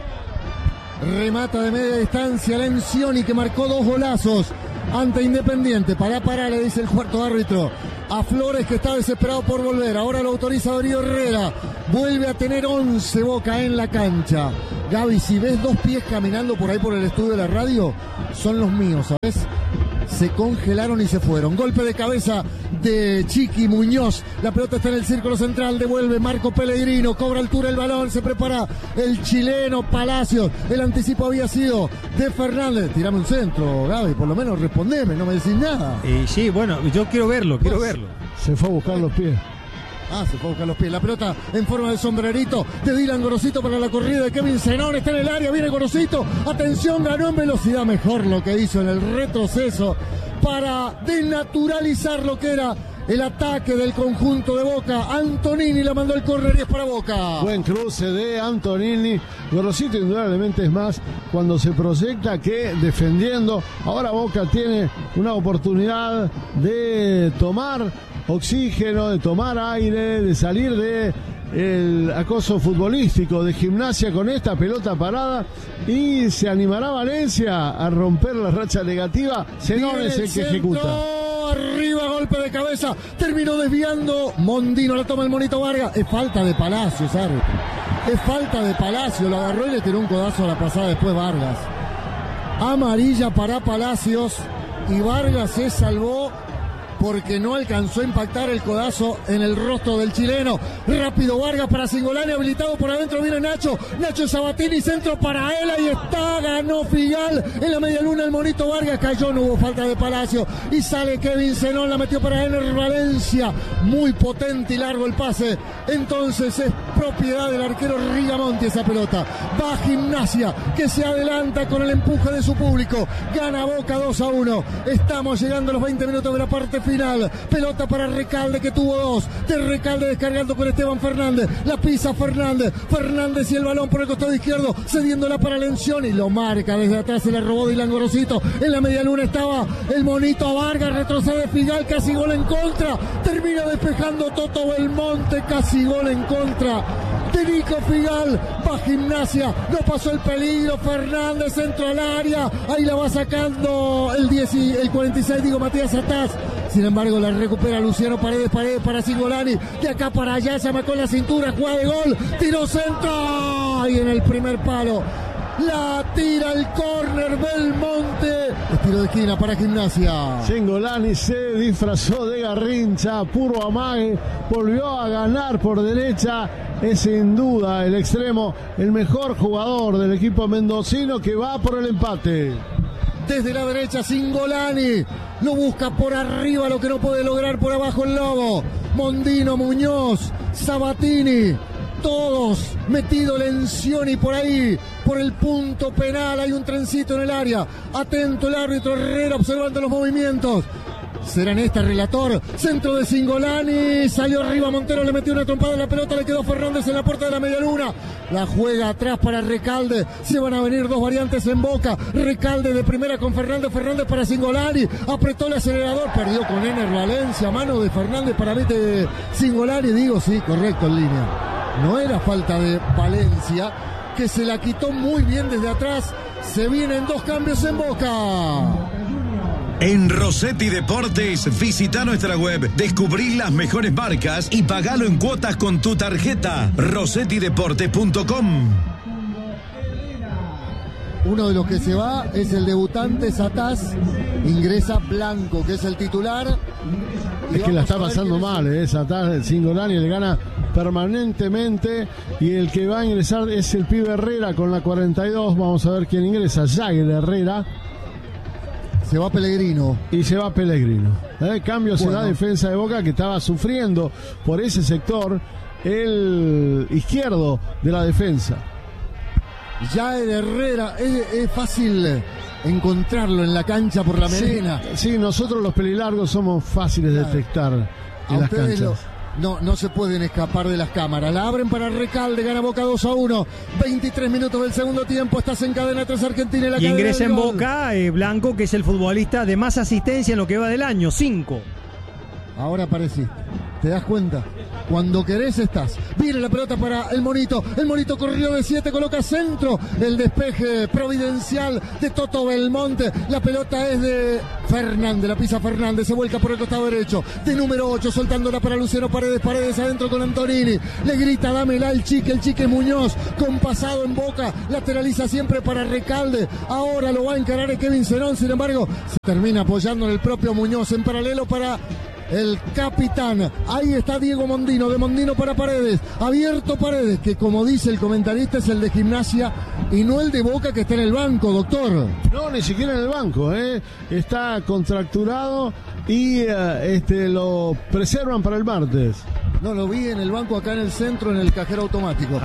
Remata de media distancia Lencioni, que marcó 2 golazos ante Independiente. Pará, le dice el cuarto árbitro a Flores, que está desesperado por volver. Ahora lo autoriza Darío Herrera. Vuelve a tener 11 Boca en la cancha. Gaby, si ves 2 pies caminando por ahí por el estudio de la radio, son los míos, ¿sabes? Se congelaron y se fueron. Golpe de cabeza de Chiqui Muñoz. La pelota está en el círculo central. Devuelve Marco Pellegrino. Cobra altura el balón. Se prepara el chileno Palacios. El anticipo había sido de Fernández. Tirame un centro, Gaby. Por lo menos respondeme. No me decís nada. Sí, bueno, yo quiero verlo. Se fue a buscar los pies. Se fue a buscar los pies. La pelota en forma de sombrerito de Dylan Gorosito para la corrida de Kevin Zenón. Está en el área, viene Gorosito. Atención, ganó en velocidad. Mejor lo que hizo en el retroceso para desnaturalizar lo que era el ataque del conjunto de Boca. Antonini la mandó el córner y es para Boca. Buen cruce de Antonini. Gorosito indudablemente es más cuando se proyecta que defendiendo. Ahora Boca tiene una oportunidad de tomar oxígeno, de tomar aire, de salir de el acoso futbolístico de Gimnasia con esta pelota parada, y se animará Valencia a romper la racha negativa. Zenón es el que ejecuta. Arriba, golpe de cabeza, terminó desviando Mondino, la toma el Monito Vargas. Es falta de Palacios, árbitro. Es falta de Palacios, lo agarró y le tiró un codazo a la pasada después Vargas. Amarilla para Palacios, y Vargas se salvó porque no alcanzó a impactar el codazo en el rostro del chileno. Rápido Vargas para Cingolani, habilitado por adentro, viene Nacho Sabatini, centro para él, ahí está, ganó Figal en la media luna, el Monito Vargas cayó, no hubo falta de Palacio, y sale Kevin Zenón, la metió para Ener Valencia, muy potente y largo el pase, entonces es propiedad del arquero Rigamonti esa pelota. Va Gimnasia, que se adelanta con el empuje de su público, gana Boca 2-1, estamos llegando a los 20 minutos de la parte final. Pelota para Recalde, que tuvo 2. De Recalde descargando con Esteban Fernández. La pisa Fernández y el balón por el costado izquierdo, cediéndola para Lencioni. Lo marca desde atrás, se la robó Dylan Gorosito. En la media luna estaba el Monito Vargas, retrocede Figal, casi gol en contra. Termina despejando Toto Belmonte, casi gol en contra de Nico Figal. Va Gimnasia, no pasó el peligro. Fernández, centro al área. Ahí la va sacando el 46, Matías Ataz. Sin embargo, la recupera Luciano Paredes para Cingolani. De acá para allá, se amacó en la cintura, jugada de gol. Tiró centro. Y en el primer palo la tira el córner Belmonte. Es tiro de esquina para Gimnasia. Cingolani se disfrazó de Garrincha, puro amague. Volvió a ganar por derecha. Es sin duda el extremo, el mejor jugador del equipo mendocino, que va por el empate. Desde la derecha Cingolani lo busca por arriba, lo que no puede lograr por abajo el Lobo. Mondino, Muñoz, Sabatini, todos metido Lencioni por ahí, por el punto penal. Hay un trencito en el área. Atento el árbitro Herrera observando los movimientos. Será en esta, relator. Centro de Cingolani. Salió arriba Montero, le metió una trompada en la pelota. Le quedó Fernández en la puerta de la medialuna. La juega atrás para Recalde. Se van a venir 2 variantes en Boca. Recalde de primera con Fernández. Fernández para Cingolani. Apretó el acelerador. Perdió con Ener Valencia. Mano de Fernández para de Cingolani. Digo, sí, correcto en línea. No era falta de Valencia, que se la quitó muy bien desde atrás. Se vienen 2 cambios en Boca. En Rossetti Deportes, visita nuestra web, descubrí las mejores marcas y pagalo en cuotas con tu tarjeta. rossettideportes.com. Uno de los que se va es el debutante Sataz. Ingresa Blanco, que es el titular. Es que la está pasando mal, Sataz. El Cingolani le gana permanentemente, y el que va a ingresar es el pibe Herrera con la 42. Vamos a ver quién ingresa. Jagger Herrera. Se va Pellegrino. Y se va Pellegrino. Cambios en la defensa de Boca, que estaba sufriendo por ese sector, el izquierdo de la defensa. Ya el Herrera, es fácil encontrarlo en la cancha por la melena. Sí, nosotros los pelilargos somos fáciles de detectar en las canchas. No se pueden escapar de las cámaras. La abren para Recalde, gana Boca 2-1. 23 minutos del segundo tiempo. Estás en cadena 3 Argentina y la cadena ingresa en gol. Boca Blanco, que es el futbolista de más asistencia en lo que va del año, 5. Ahora apareciste. ¿Te das cuenta? Cuando querés estás. Viene la pelota para el Monito. El Monito corrió de 7, coloca centro. El despeje providencial de Toto Belmonte. La pelota es de Fernández. La pisa Fernández. Se vuelca por el costado derecho. De número 8, soltándola para Luciano Paredes. Paredes adentro con Antonini. Le grita, dámela el Chique Muñoz. Con pasado en Boca. Lateraliza siempre para Recalde. Ahora lo va a encarar Kevin Zenón. Sin embargo, se termina apoyando en el propio Muñoz. En paralelo para el capitán. Ahí está Diego Mondino, de Mondino para Paredes, abierto Paredes, que como dice el comentarista es el de Gimnasia y no el de Boca, que está en el banco, doctor. No, ni siquiera en el banco, está contracturado y lo preservan para el martes. No, lo vi en el banco acá en el centro, en el cajero automático.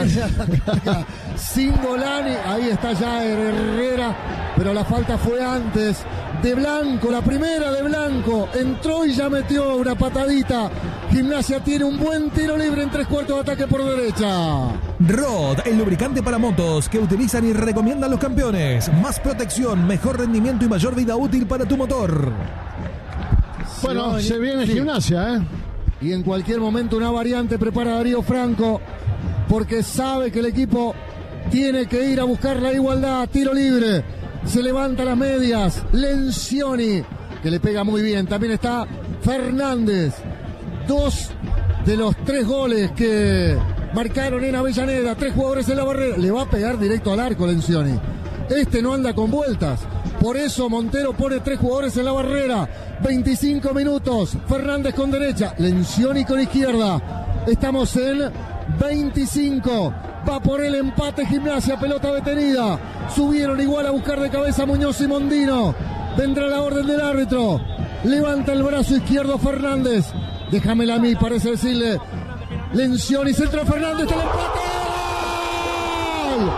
Singolani, ahí está ya Herrera, pero la falta fue antes de Blanco, la primera de Blanco, entró y ya metió una patadita. Gimnasia tiene un buen tiro libre en 3/4 de ataque por derecha. Rod, el lubricante para motos que utilizan y recomiendan los campeones. Más protección, mejor rendimiento y mayor vida útil para tu motor. Bueno, se viene Gimnasia, Y en cualquier momento una variante prepara Darío Franco, porque sabe que el equipo tiene que ir a buscar la igualdad. Tiro libre, se levanta las medias, Lencioni, que le pega muy bien. También está Fernández. 2 de los 3 goles que marcaron en Avellaneda, 3 jugadores en la barrera. Le va a pegar directo al arco Lencioni. No anda con vueltas. Por eso Montero pone 3 jugadores en la barrera. 25 minutos. Fernández con derecha. Lencioni con izquierda. Estamos en 25. Va por el empate Gimnasia. Pelota detenida. Subieron igual a buscar de cabeza Muñoz y Mondino. Vendrá la orden del árbitro. Levanta el brazo izquierdo Fernández. Déjamela a mí, parece decirle. Lencioni, centro de Fernández. ¡Está el empate! ¡Gol!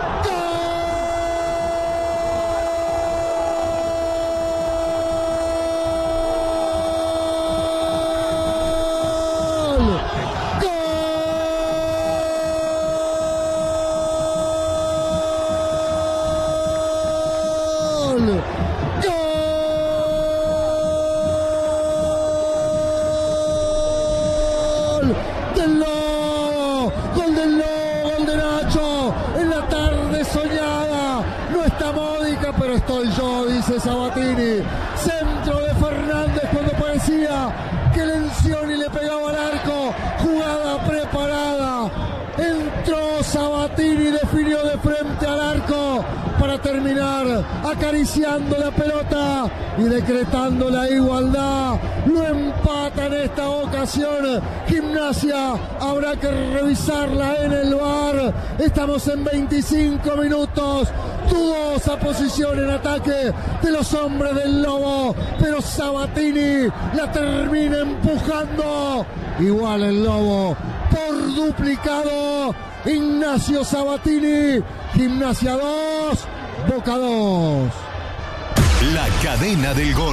Sabatini, centro de Fernández cuando parecía que Lencioni le pegaba al arco, jugada preparada, entró Sabatini, definió de frente al arco para terminar acariciando la pelota y decretando la igualdad. Lo empata en esta ocasión Gimnasia, habrá que revisarla en el VAR. Estamos en 25 minutos. Dudosa posición en ataque de los hombres del Lobo, pero Sabatini la termina empujando. Igual el Lobo por duplicado. Ignacio Sabatini, Gimnasia 2, Boca 2. La cadena del gol.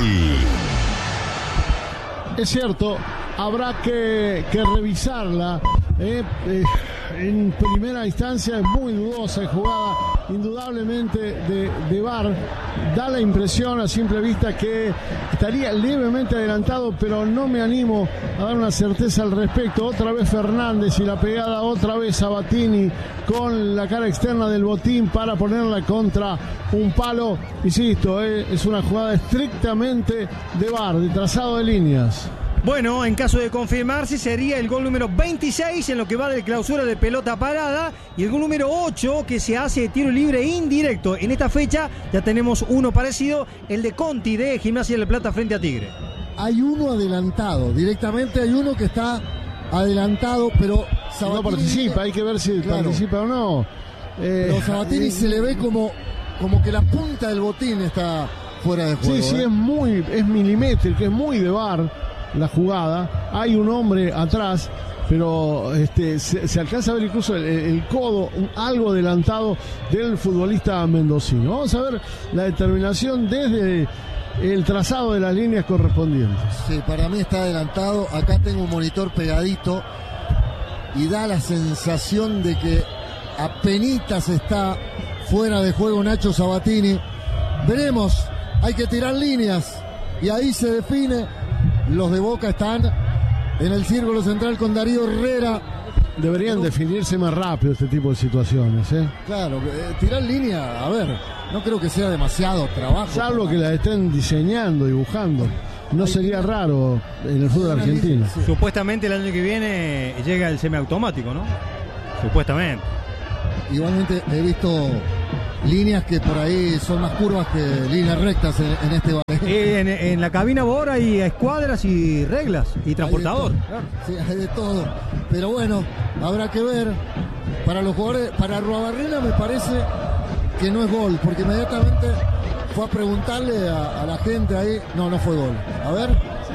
Es cierto, habrá que revisarla. En primera instancia es muy dudosa, es jugada indudablemente de VAR. Da la impresión a simple vista que estaría levemente adelantado, pero no me animo a dar una certeza al respecto. Otra vez Fernández y la pegada, otra vez Sabatini con la cara externa del botín para ponerla contra un palo. Insisto, es una jugada estrictamente de VAR, de trazado de líneas. Bueno, en caso de confirmarse sería el gol número 26 en lo que va de clausura de pelota parada y el gol número 8 que se hace de tiro libre indirecto. En esta fecha ya tenemos uno parecido, el de Conti de Gimnasia de La Plata frente a Tigre. Hay uno adelantado, directamente hay uno que está adelantado, pero Sabatini no participa, hay que ver si participa o no. Pero Sabatini se le ve como que la punta del botín está fuera de juego. Sí, es milimétrico, es muy de VAR la jugada. Hay un hombre atrás, pero se alcanza a ver incluso el codo algo adelantado del futbolista mendocino. Vamos a ver la determinación desde el trazado de las líneas correspondientes. Sí, para mí está adelantado. Acá tengo un monitor pegadito y da la sensación de que apenitas está fuera de juego Nacho Sabatini. Veremos, hay que tirar líneas y ahí se define. Los de Boca están en el círculo central con Darío Herrera. Deberían definirse más rápido este tipo de situaciones, ¿eh? Claro, tirar línea, a ver, no creo que sea demasiado trabajo. Salvo que la estén diseñando, dibujando. No sería raro en el fútbol argentino. Sí. Supuestamente el año que viene llega el semiautomático, ¿no? Supuestamente. Igualmente he visto líneas que por ahí son más curvas que líneas rectas en este bar. En la cabina Bora hay escuadras y reglas y transportador. Sí, hay de todo. Pero bueno, habrá que ver. Para los jugadores, para Arruabarrena me parece que no es gol, porque inmediatamente fue a preguntarle a la gente ahí. No fue gol. A ver.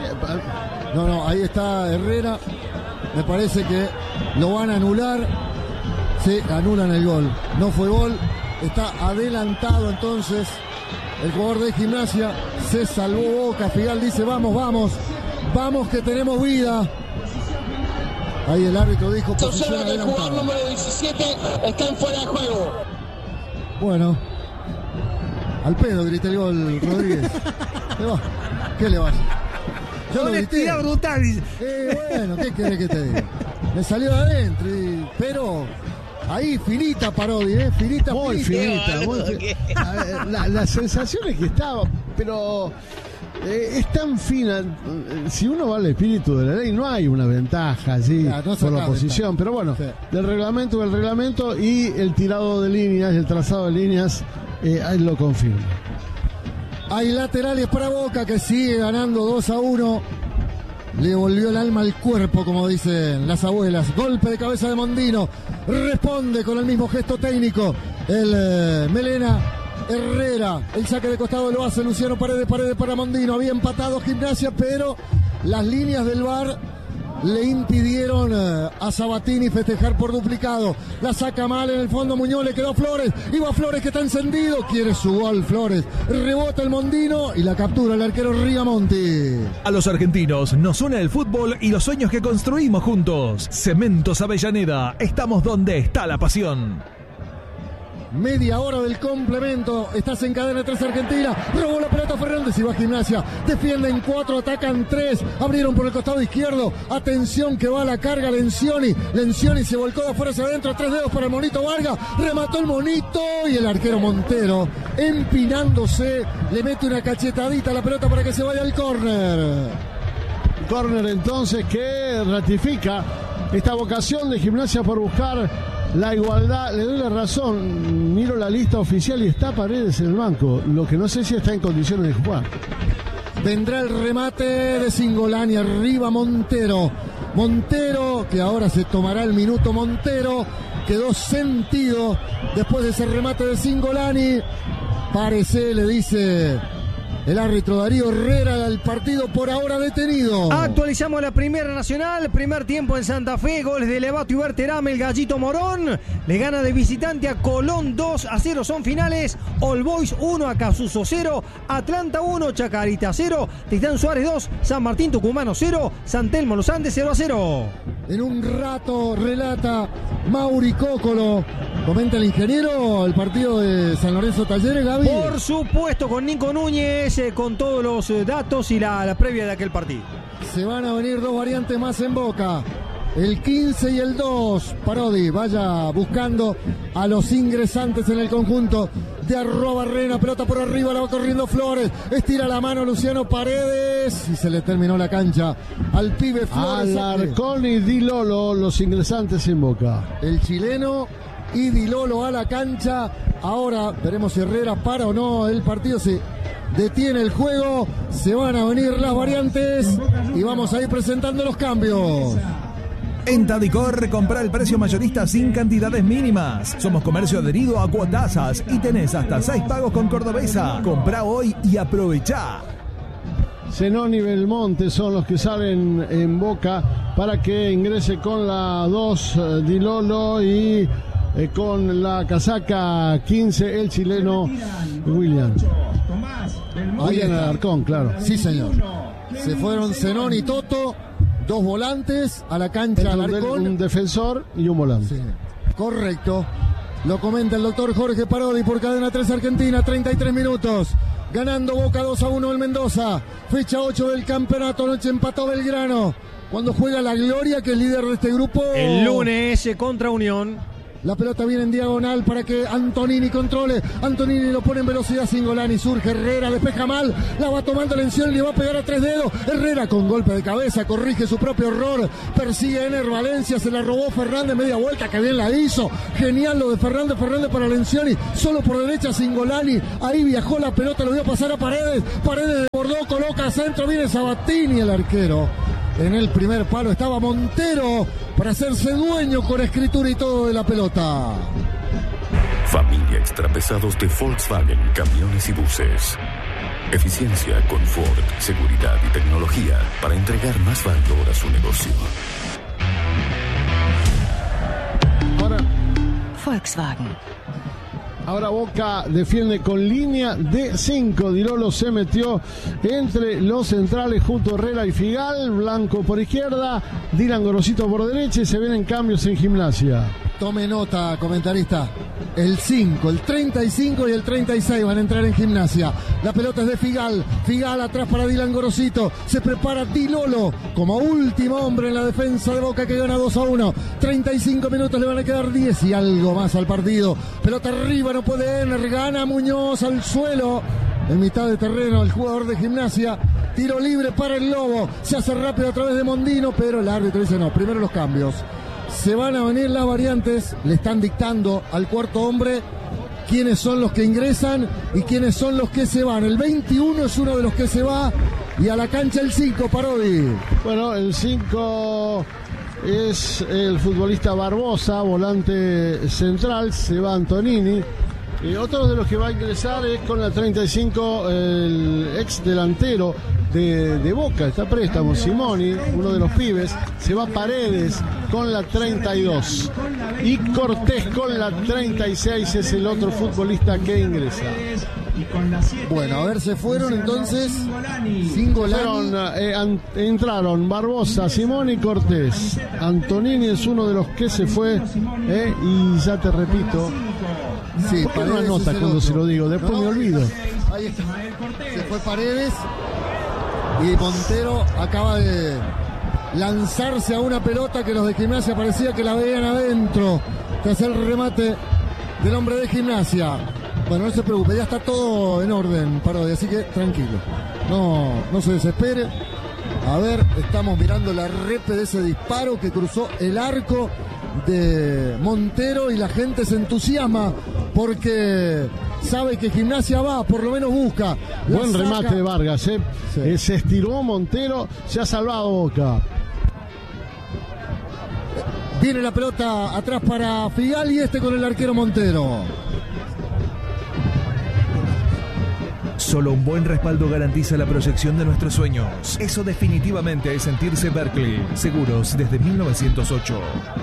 No, ahí está Herrera. Me parece que lo van a anular. Sí, anulan el gol. No fue gol. Está adelantado entonces el jugador de Gimnasia. Se salvó Boca. Figal dice vamos que tenemos vida. Ahí el árbitro dijo posición adelantada. El jugador número 17 está en fuera de juego. Bueno, al pedo grita el gol Rodríguez. ¿Qué le va a hacer? Yo lo grité. Brutal, dice. Bueno, ¿qué querés que te diga? Me salió de adentro, pero ahí finita Parodi, finita. Muy finita. La sensación es que estaba, pero es tan fina. Si uno va al espíritu de la ley, no hay una ventaja allí por la posición. Pero bueno, sí. Del reglamento y el tirado de líneas, el trazado de líneas, ahí lo confirma. Hay laterales para Boca que sigue ganando 2-1. Le volvió el alma al cuerpo, como dicen las abuelas. Golpe de cabeza de Mondino. Responde con el mismo gesto técnico el Melena Herrera. El saque de costado lo hace Luciano Paredes para Mondino. Había empatado Gimnasia, pero las líneas del VAR le impidieron a Sabatini festejar por duplicado. La saca mal en el fondo Muñoz, le quedó Flores. Iba Flores que está encendido. Quiere su gol Flores. Rebota el Mondino y la captura el arquero Rigamonti. A los argentinos nos une el fútbol y los sueños que construimos juntos. Cementos Avellaneda. Estamos donde está la pasión. Media hora del complemento. Estás en cadena 3 Argentina. Robó la pelota Fernández y va a Gimnasia. Defienden 4, atacan 3. Abrieron por el costado izquierdo. Atención que va a la carga Lencioni. Lencioni se volcó de afuera hacia adentro. 3 dedos para el Monito Vargas. Remató el Monito y el arquero Montero, empinándose, le mete una cachetadita a la pelota para que se vaya al córner. Córner entonces que ratifica esta vocación de Gimnasia por buscar la igualdad. Le doy la razón, miro la lista oficial y está Paredes en el banco, lo que no sé si está en condiciones de jugar. Vendrá el remate de Cingolani, arriba Montero, que ahora se tomará el minuto. Montero quedó sentido después de ese remate de Cingolani. Parece, le dice el árbitro Darío Herrera, al partido por ahora detenido. Actualizamos la Primera Nacional. Primer tiempo en Santa Fe. Goles de Levato y Berterame. El Gallito Morón le gana de visitante a Colón 2-0. Son finales. All Boys 1, Acasuso 0. Atlanta 1, Chacarita 0. Tristán Suárez 2, San Martín Tucumano 0. San Telmo Los Andes 0-0. En un rato relata Mauri Cócolo. Comenta el ingeniero el partido de San Lorenzo Talleres, Gaby. Por supuesto, con Nico Núñez, con todos los datos y la previa de aquel partido. Se van a venir dos variantes más en Boca. El 15 y el 2. Parodi vaya buscando a los ingresantes en el conjunto de Arruabarrena. Pelota por arriba, la va corriendo Flores. Estira la mano Luciano Paredes y se le terminó la cancha al pibe Flores. Alarcón y Di Lolo, los ingresantes en Boca. El chileno y Di Lolo a la cancha. Ahora veremos si Herrera para o no el partido. Se detiene el juego. Se van a venir las variantes y vamos a ir presentando los cambios. En Tadicor, compra el precio mayorista sin cantidades mínimas. Somos comercio adherido a Cuotasas y tenés hasta 6 pagos con Cordobesa. Comprá hoy y aprovechá. Zenón y Belmonte son los que salen en Boca para que ingrese con la 2 Di Lolo y con la casaca 15 el chileno William. William Alarcón, claro. Sí, señor. Se fueron Zenón y Toto, 2 volantes a la cancha Alarcón. Un defensor y un volante. Sí, correcto. Lo comenta el doctor Jorge Parodi por Cadena 3 Argentina, 33 minutos. Ganando Boca 2-1 el Mendoza. Fecha 8 del campeonato. Anoche empató Belgrano. Cuando juega la Gloria, que es líder de este grupo. El lunes contra Unión. La pelota viene en diagonal para que Antonini controle. Antonini lo pone en velocidad. Singolani surge. Herrera despeja mal. La va tomando Lencioni y le va a pegar a 3 dedos. Herrera con golpe de cabeza corrige su propio error. Persigue a Ener Valencia. Se la robó Fernández. Media vuelta. Que bien la hizo. Genial lo de Fernández. Fernández para Lencioni. Solo por derecha Singolani. Ahí viajó la pelota. Lo vio pasar a Paredes. Paredes desbordó. Coloca centro. Viene Sabatini el arquero. En el primer palo estaba Montero para hacerse dueño con escritura y todo de la pelota. Familia Extrapesados de Volkswagen, camiones y buses. Eficiencia, confort, seguridad y tecnología para entregar más valor a su negocio. Ahora, Volkswagen. Ahora Boca defiende con línea de 5. Di Lolo se metió entre los centrales junto a Herrera y Figal. Blanco por izquierda, Dylan Gorosito por derecha y se vienen cambios en Gimnasia. Tome nota, comentarista. El 5, el 35 y el 36 van a entrar en Gimnasia. La pelota es de Figal. Figal atrás para Dylan Gorosito. Se prepara Di Lolo como último hombre en la defensa de Boca que gana 2-1. 35 minutos, le van a quedar 10 y algo más al partido. Pelota arriba, no puede Ener. Gana Muñoz al suelo. En mitad de terreno el jugador de Gimnasia. Tiro libre para el Lobo. Se hace rápido a través de Mondino, pero el árbitro dice no, primero los cambios. Se van a venir las variantes, le están dictando al cuarto hombre quiénes son los que ingresan y quiénes son los que se van. El 21 es uno de los que se va y a la cancha el 5, Parodi. Bueno, el 5 es el futbolista Barbosa, volante central, se va Antonini. Otro de los que va a ingresar es con la 35 el ex delantero de Boca, está préstamo, Simoni, uno de los pibes. Se va Paredes con la 32 y Cortés con la 36 es el otro futbolista que ingresa. Bueno, a ver, se fueron entonces Singolani. Entraron Barbosa, Simoni y Cortés. Antonini es uno de los que se fue y ya te repito, sí, ¿por qué no anota cuando se lo digo? Después me olvido. Ahí está. Se fue Paredes y Montero acaba de lanzarse a una pelota que los de Gimnasia parecía que la veían adentro tras el remate del hombre de Gimnasia. Bueno, no se preocupe, ya está todo en orden, Parodi, así que tranquilo. No se desespere. A ver, estamos mirando la repe de ese disparo que cruzó el arco de Montero y la gente se entusiasma porque sabe que Gimnasia va, por lo menos busca. Buen remate de Vargas, sí. Se estiró Montero, se ha salvado Boca. Viene la pelota atrás para Figal y con el arquero Montero. Solo un buen respaldo garantiza la proyección de nuestros sueños. Eso definitivamente es sentirse Berkeley. Seguros desde 1908.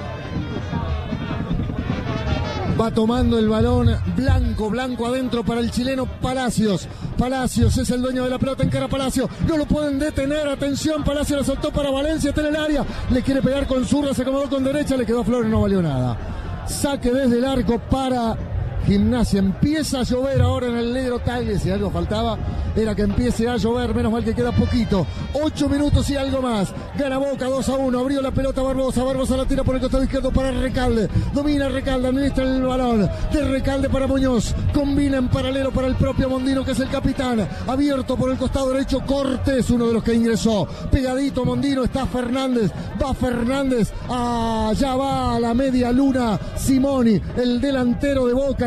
Va tomando el balón Blanco adentro para el chileno Palacios. Palacios es el dueño de la pelota, encara Palacios. No lo pueden detener, atención, Palacios la soltó para Valencia, está en el área. Le quiere pegar con zurda, se acomodó con derecha, le quedó a Flores, no valió nada. Saque desde el arco para Gimnasia. Empieza a llover ahora en el Negro Tagle. Si algo faltaba era que empiece a llover, menos mal que queda poquito. 8 minutos y algo más. Gana Boca 2-1. Abrió la pelota Barbosa. Barbosa la tira por el costado izquierdo para Recalde. Domina Recalde, administra el balón. De Recalde para Muñoz. Combina en paralelo para el propio Mondino, que es el capitán. Abierto por el costado derecho Cortés, uno de los que ingresó. Pegadito Mondino está Fernández. Va Fernández. Ya va a la media luna Simoni, el delantero de Boca, que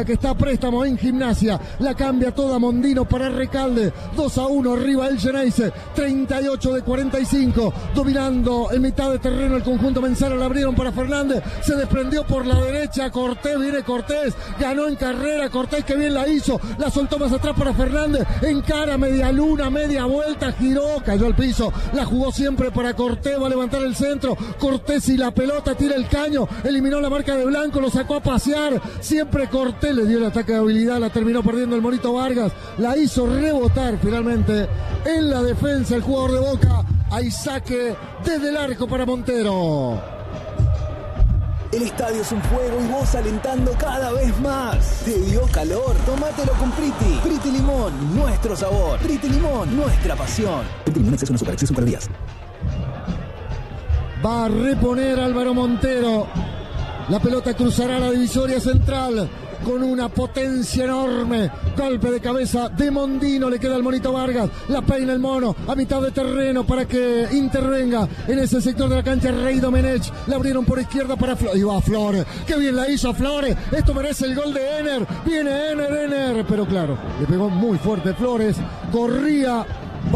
que está a préstamo en Gimnasia. La cambia toda Mondino para Recalde. 2-1 arriba el Geneise. 38 de 45. Dominando en mitad de terreno el conjunto Menzano. La abrieron para Fernández. Se desprendió por la derecha. Cortés, viene Cortés. Ganó en carrera. Cortés que bien la hizo. La soltó más atrás para Fernández. Encara media luna, media vuelta. Giró, cayó al piso. La jugó siempre para Cortés. Va a levantar el centro. Cortés y la pelota. Tira el caño. Eliminó la marca de Blanco. Lo sacó a pasear. Siempre Cortés le dio el ataque de habilidad. La terminó perdiendo el Monito Vargas. La hizo rebotar finalmente en la defensa el jugador de Boca. Hay saque desde el arco para Montero. El estadio es un fuego y vos alentando cada vez más. ¿Te dio calor? Tómatelo con Priti. Priti Limón, nuestro sabor. Priti Limón, nuestra pasión. Priti Limón exceso en azúcar, exceso en calorías. Va a reponer Álvaro Montero. La pelota cruzará la divisoria central con una potencia enorme. Golpe de cabeza de Mondino. Le queda al Monito Vargas. La peina el mono a mitad de terreno para que intervenga en ese sector de la cancha Rey Domenech. La abrieron por izquierda para Flores. Y va Flores. Qué bien la hizo Flores. Esto merece el gol de Ener. Viene Ener. Pero claro, le pegó muy fuerte Flores. Corría